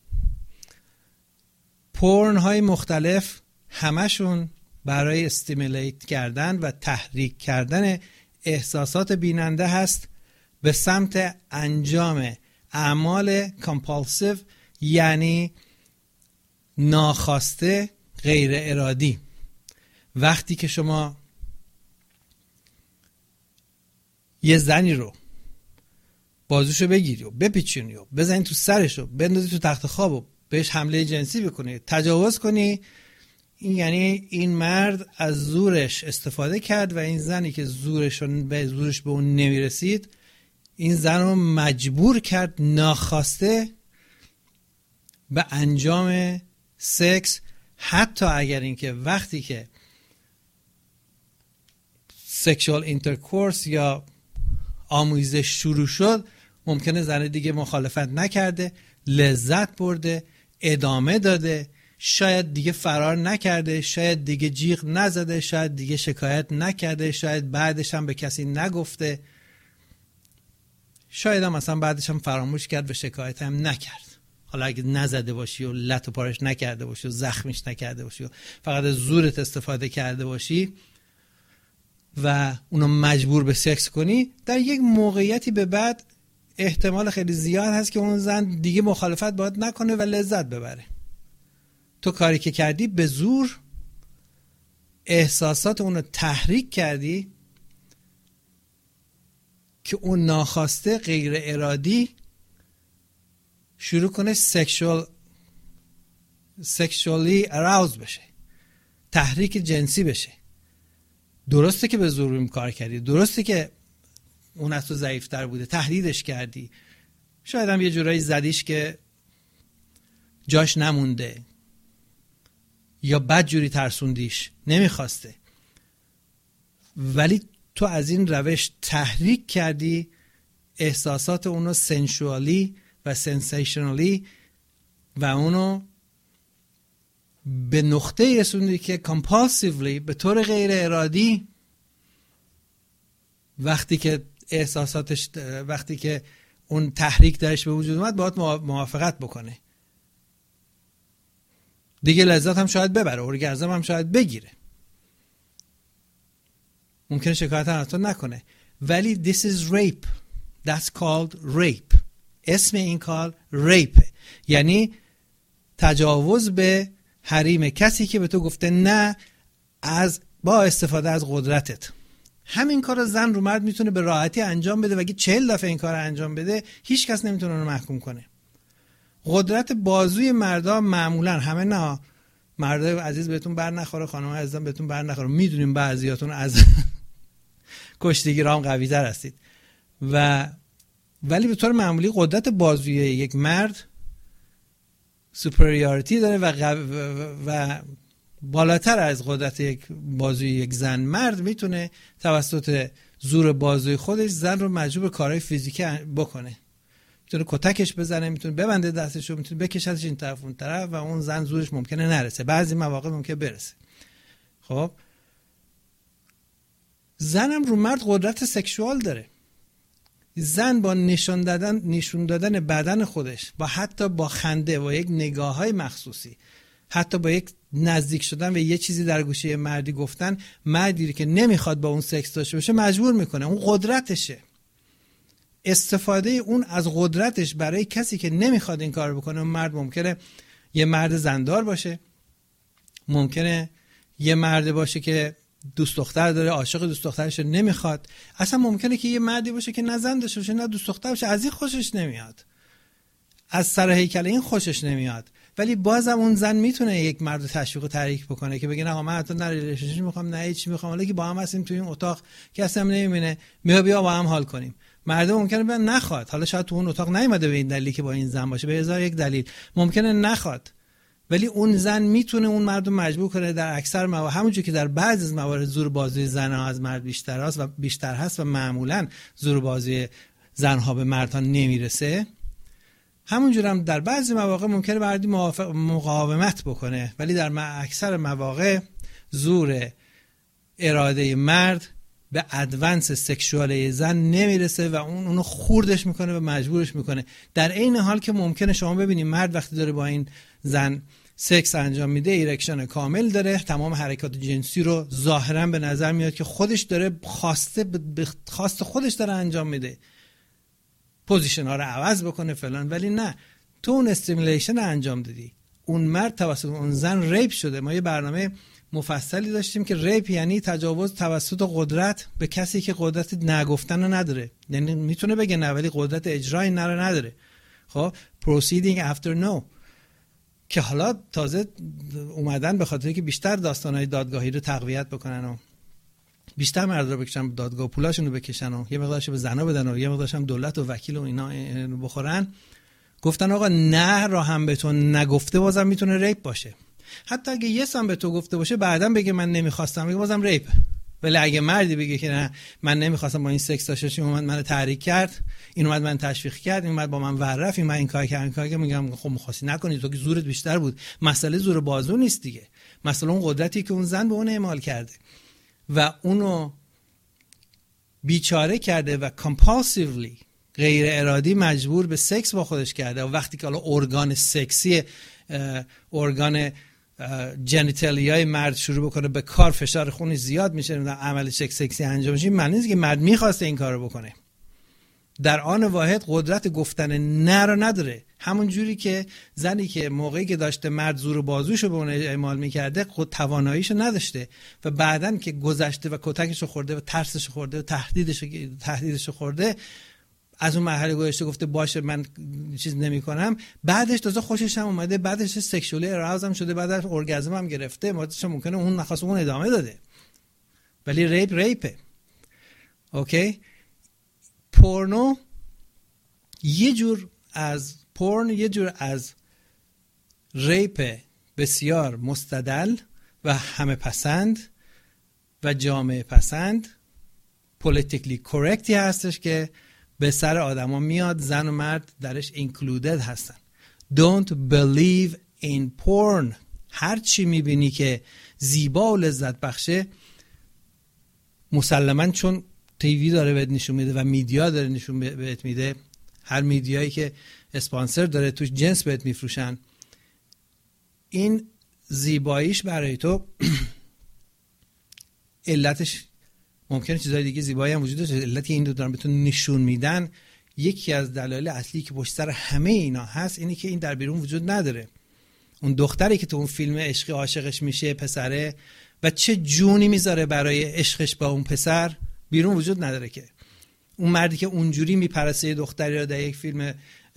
پورن های مختلف همشون برای استیمولیت کردن و تحریک کردن احساسات بیننده هست به سمت انجام اعمال کامپالسیو، یعنی ناخواسته، غیر ارادی. وقتی که شما یه زنی رو بازوشو بگیری و بپیچونی و بزنی تو سرشو، بندازی تو تخت خواب و بهش حمله جنسی بکنی، تجاوز کنی، این یعنی این مرد از زورش استفاده کرد و این زنی که زورش به زورش به اون نمیرسید، این زن رو مجبور کرد ناخواسته به انجام سکس، حتی اگر اینکه وقتی که سکشوال اینترکورس یا آموزش شروع شد ممکنه زن دیگه مخالفت نکرده، لذت برده، ادامه داده، شاید دیگه فرار نکرده، شاید دیگه جیغ نزده، شاید دیگه شکایت نکرده، شاید بعدش هم به کسی نگفته، شاید هم مثلا بعدش هم فراموش کرد و شکایت هم نکرد. حالا اگه نزده باشی و لط و پارش نکرده باشی و زخمش نکرده باشی و فقط از زورت استفاده کرده باشی و اونو مجبور به سکس کنی، در یک موقعیتی به بعد احتمال خیلی زیاد هست که اون زن دیگه مخالفت باید نکنه و لذت ببره. تو کاری که کردی به زور احساسات اونو تحریک کردی که اون ناخواسته غیر ارادی شروع کنه سکشوال سکشوالی اراوز بشه، تحریک جنسی بشه. درسته که به زور این کار کردی، درسته که اون از تو ضعیفتر بوده، تهدیدش کردی، شاید هم یه جورایی زدیش که جاش نمونده یا بد جوری ترسوندیش، نمیخواسته، ولی تو از این روش تحریک کردی احساسات اونو سنشوالی و سنسیشنالی و اونو به نقطه رسوندی که کامپالسیولی به طور غیر ارادی وقتی که احساساتش وقتی که اون تحریک درش به وجود اومد باید موافقت بکنه. دیگه لذت هم شاید ببره، اورگازم هم شاید بگیره، ممکنه شکایت هم حتی نکنه، ولی this is rape. That's called rape. اسم این کار ریپ، یعنی تجاوز به حریم کسی که به تو گفته نه از با استفاده از قدرتت. همین کار رو زن رو مرد میتونه به راحتی انجام بده و اگه چهل دفعه این کار رو انجام بده هیچ کس نمیتونه رو محکوم کنه. قدرت بازوی مردا معمولا همه نه، مردای عزیز بهتون بر نخوره، خانم‌ها عزیزم بهتون بر نخوره، میدونیم بعضیاتون از کشتیگیرام قوی تر هستید، و ولی به طور معمولی قدرت بازوی یک مرد سوپریوریتی داره و, و, و بالاتر از قدرت یک بازوی یک زن. مرد میتونه توسط زور بازوی خودش زن رو مجبور به کارهای فیزیکی بکنه، میتونه کتکش بزنه، میتونه ببنده دستش رو، میتونه بکشتش این طرف اون طرف و اون زن زورش ممکنه نرسه، بعضی مواقع ممکنه برسه. خب زن هم رو مرد قدرت سکشوال داره. زن با نشون دادن نشون دادن بدن خودش، با حتی با خنده و یک نگاه‌های مخصوصی، حتی با یک نزدیک شدن و یه چیزی در گوشه مردی گفتن، مردی که نمیخواد با اون سکس داشته باشه مجبور میکنه. اون قدرتشه. استفاده اون از قدرتش برای کسی که نمیخواد این کار بکنه. اون مرد ممکنه یه مرد زندار باشه، ممکنه یه مرد باشه که دوست دختر داره، عاشق دوست دخترش نمیخواد، اصلا ممکنه که یه مردی باشه که نه زن داشته باشه نه دوست دختر باشه، از این خوشش نمیاد، از سر هیکل این خوشش نمیاد، ولی بازم اون زن میتونه یک مرد تشویق و تحریک بکنه که بگه نه من حتی نه ریلیشنشیپ میخوام نه هیچ میخوام، ولی که با هم هستیم توی این اتاق کسی هم نمیبینه، بیا بیا با هم حال کنیم. مرد ممکنه بگه نخواد، حالا شاید تو اون اتاق نیومده به این دلیلی که با این زن باشه، به هزار یک دلیل ممکنه نخواد، ولی اون زن میتونه اون مرد رو مجبور کنه. در اکثر موارد همونجوری که در بعضی از موارد زور بازوی زن‌ها از مرد بیشتر است و بیشتر هست و معمولا زور بازوی زن‌ها به مردها نمیرسه، همونجور هم در بعضی مواقع ممکنه مردی مقاومت بکنه، ولی در اکثر مواقع زور اراده مرد به ادوانس سکشواله زن نمیرسه و اون اونو خوردش میکنه و مجبورش میکنه. در این حال که ممکنه شما ببینید مرد وقتی داره با این زن سکس انجام میده ایرکشن کامل داره، تمام حرکات جنسی رو ظاهرا به نظر میاد که خودش داره خواسته به خواست خودش داره انجام میده، پوزیشن ها رو عوض بکنه فلان، ولی نه، تو اون استیمولیشن انجام دادی، اون مرد توسط اون زن ریپ شده. ما یه برنامه مفصلی داشتیم که ریپ یعنی تجاوز توسط قدرت به کسی که قدرت نگفتن رو نداره، یعنی میتونه بگه نه ولی قدرت اجرای نه رو نداره. خب proceeding after no، که حالا تازه اومدن به خاطر که بیشتر داستانهای دادگاهی رو تقویت بکنن و بیشتر مرد رو بکشن به دادگاه، پولاشون رو بکشن و یه مقدارش به زنا بدن و یه مقدارش هم دولت و وکیل و اینا بخورن. گفتن آقا نه را هم به تو نگفته بازم میتونه ریپ باشه، حتی اگه یه سم به تو گفته باشه بعداً بگه من نمیخواستم، بگه بازم ریپ. ولی اگه مردی بگه که نه من نمیخواستم با این سکس داشته باشم، اومد منو تحریک کرد، این اومد من تشویق کرد، این اومد با من ورف، این من این کار کردم، این کار کردم، میگم خب می‌خواستی نکنی، تو که زورت بیشتر بود. مسئله زور بازو نیست دیگه، مسئله اون قدرتی که اون زن به اون اعمال کرده و اونو بیچاره کرده و کامپالسیولی غیر ارادی مجبور به سکس با خودش کرده و وقتی که حالا ارگان سکسی ارگان جنیتالیای مرد شروع بکنه به کار، فشار خونی زیاد میشه، عمل سکس سکسی انجام میشه، معنی نیست که مرد میخواسته این کارو بکنه. در آن واحد قدرت گفتن نه رو نداره. همون جوری که زنی که موقعی که داشته مرد زور بازوشو به اون اعمال میکرده خود تواناییشو نداشته و بعدن که گذشته و کتکشو خورده و ترسشو خورده و تهدیدشو تهدیدشو خورده، از اون مرحله گذشته گفته باشه من چیز نمیکنم، بعدش تازه خوشش هم اومده، بعدش سکشوالی اراوز هم شده، بعدش ارگازم هم گرفته، مادرش ممکنه اون نخواست اون ادامه داده، ولی ریپ ریپه. اوکی؟ پورنو یه جور از پورن یه جور از ریپ بسیار مستدل و همه پسند و جامعه پسند، پولیتیکلی کورکتی هستش که به سر آدما میاد، زن و مرد درش اینکلودد هستن. Don't believe in porn. هر چی میبینی که زیبا و لذت بخشه، مسلماً چون تیوی داره بهت نشون میده و میدیا داره نشون بهت میده، هر میدیایی که اسپانسر داره توش جنس بهت میفروشن، این زیباییش برای تو علتش ممکنه چیزای دیگه زیبایی هم وجود داشته، علتی این دو دارن بهتون نشون میدن. یکی از دلایل اصلی که پشت سر همه اینا هست اینی که این در بیرون وجود نداره. اون دختری که تو اون فیلم عشقی عاشقش میشه پسره و چه جونی میذاره برای عشقش با اون پسر، بیرون وجود نداره. که اون مردی که اونجوری میپرسه دختری رو در یک فیلم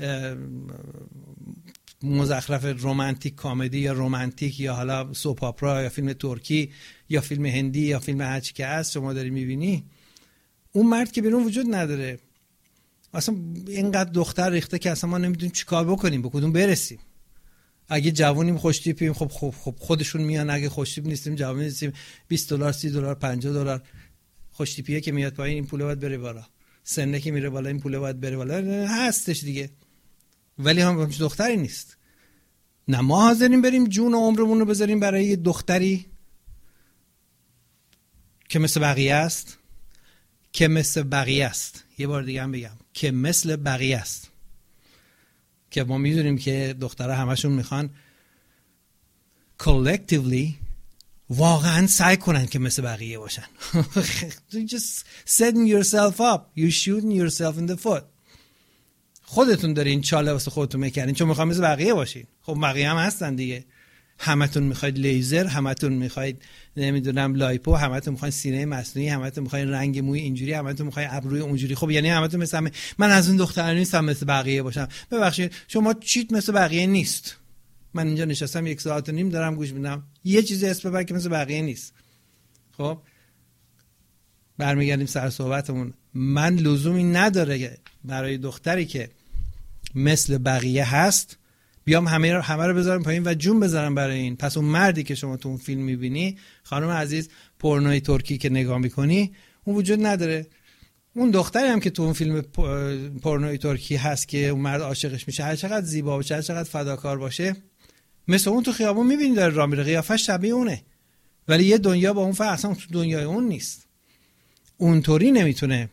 مزخرف رمانتیک کامدی یا رمانتیک یا حالا سوپ اپرا یا فیلم ترکی یا فیلم هندی یا فیلم هرچی که هست شما داری میبینی، اون مرد که بیرون وجود نداره. اصلا اینقدر دختر ریخته که اصلا ما نمیدونیم چیکار بکنیم، به کدوم برسیم. اگه جوونیم خوش تیپیم خب خب خب خودشون میان، اگه خوش تیپ نیستیم جوون نیستیم بیست دلار سی دلار پنجاه دلار خوش تیپیه که میاد پایین این پول باید بره بالا، سنه که میره بالا این پول باید بره بالا، هستش دیگه. ولی هم همچین دختری نیست. نه ما حاضریم بریم جون و عمرمون رو بذاریم برای یه دختری که مثل بقیه است، که مثل بقیه است. یه بار دیگه هم بگم که مثل بقیه است، که ما میدونیم که دخترها همشون میخوان collectively واقعا سعی کنن که مثل بقیه باشن. You just setting yourself up, you shooting yourself in the foot. خودتون دارین چاله واسه خودتون میکنین چون میخوام مثل بقیه باشین. خب بقیه هم هستن دیگه، همتون میخواید لیزر، همتون میخواید نمیدونم لایپو، همتون میخواید سینه مصنوعی، همتون میخواید رنگ موی اینجوری، همتون میخواید ابروی اونجوری. خب یعنی همتون مثل همه. من از اون دخترا نیستم مثل بقیه باشم. ببخشید شما چیت مثل بقیه نیست. من اینجا نشستم یک ساعت و نیم دارم گوش میدم، یه چیزی اسم ببر که مثل بقیه نیست. خب برمیگردیم سر صحبتمون. من لزومی نداره برای دختری که مثل بقیه هست بیام همه رو همه رو بذارم پایین و جون بذارم برای این. پس اون مردی که شما تو اون فیلم میبینی، خانم عزیز، پورنوی ترکی که نگاه میکنی، اون وجود نداره. اون دختری هم که تو اون فیلم پورنوی ترکی هست که اون مرد عاشقش میشه، هر چقدر زیبا باشه، هر چقدر فداکار باشه، مثل اون تو خیابون میبینی داره راه میره، قیافش شبیه اونه، ولی یه دنیا با اون فرق، اصلا تو دنیای اون نیست. اونطوری نمیتونه،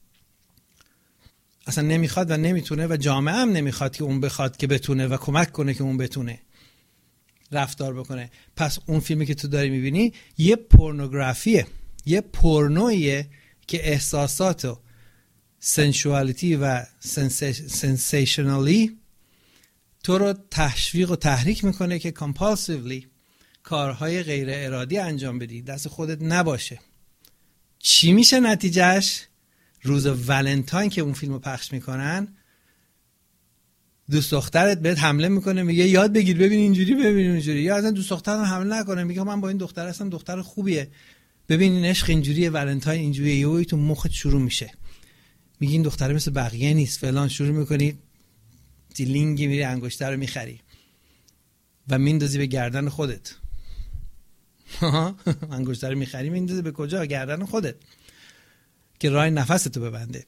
اصلا نمیخواد و نمیتونه و جامعه هم نمیخواد که اون بخواد که بتونه و کمک کنه که اون بتونه رفتار بکنه. پس اون فیلمی که تو داری میبینی یه پورنوگرافیه، یه پورنویه که احساسات و سنشوالیتی و سنسیشنالی تو رو تشویق و تحریک میکنه که کامپالسیولی کارهای غیر ارادی انجام بدی، دست خودت نباشه. چی میشه نتیجهش؟ روز ولنتاین که اون فیلمو پخش میکنن، دوست دخترت بهت حمله میکنه میگه یاد بگیر ببین اینجوری ببین اونجوری، یا اصلا دوست دخترت حمله نکنه میگه من با این دختر هستم، دختر خوبیه، ببین این عشق اینجوریه، ولنتاین اینجوریه، یهو تو مخت شروع میشه میگی این دختره مثل بقیه نیست فلان، شروع میکنی دیلینگی میری انگشتر رو میخری و میندازی به گردن خودت. انگشتر رو میخری میندازی به کجا؟ گردن خودت که راه نفستو ببنده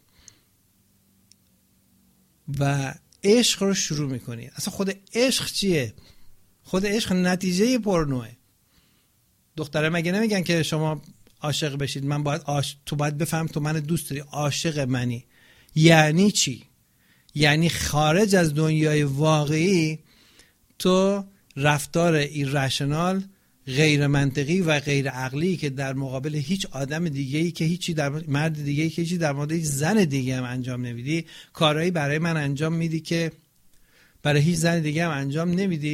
و عشق رو شروع میکنی. اصلا خود عشق چیه؟ خود عشق نتیجه پورنوه. دختره مگه نمیگن که شما عاشق بشید، من باید عاش... تو باید بفهم تو من دوست داری، عاشق منی. یعنی چی؟ یعنی خارج از دنیای واقعی تو رفتار ایرشنال، غیر منطقی و غیر عقلی که در مقابل هیچ آدم دیگه‌ای که هیچی در مرد دیگه‌ای که هیچی در مورد هیچ زن دیگه هم انجام نمیدی، کارهایی برای من انجام میدی که برای هیچ زن دیگه هم انجام نمیدی.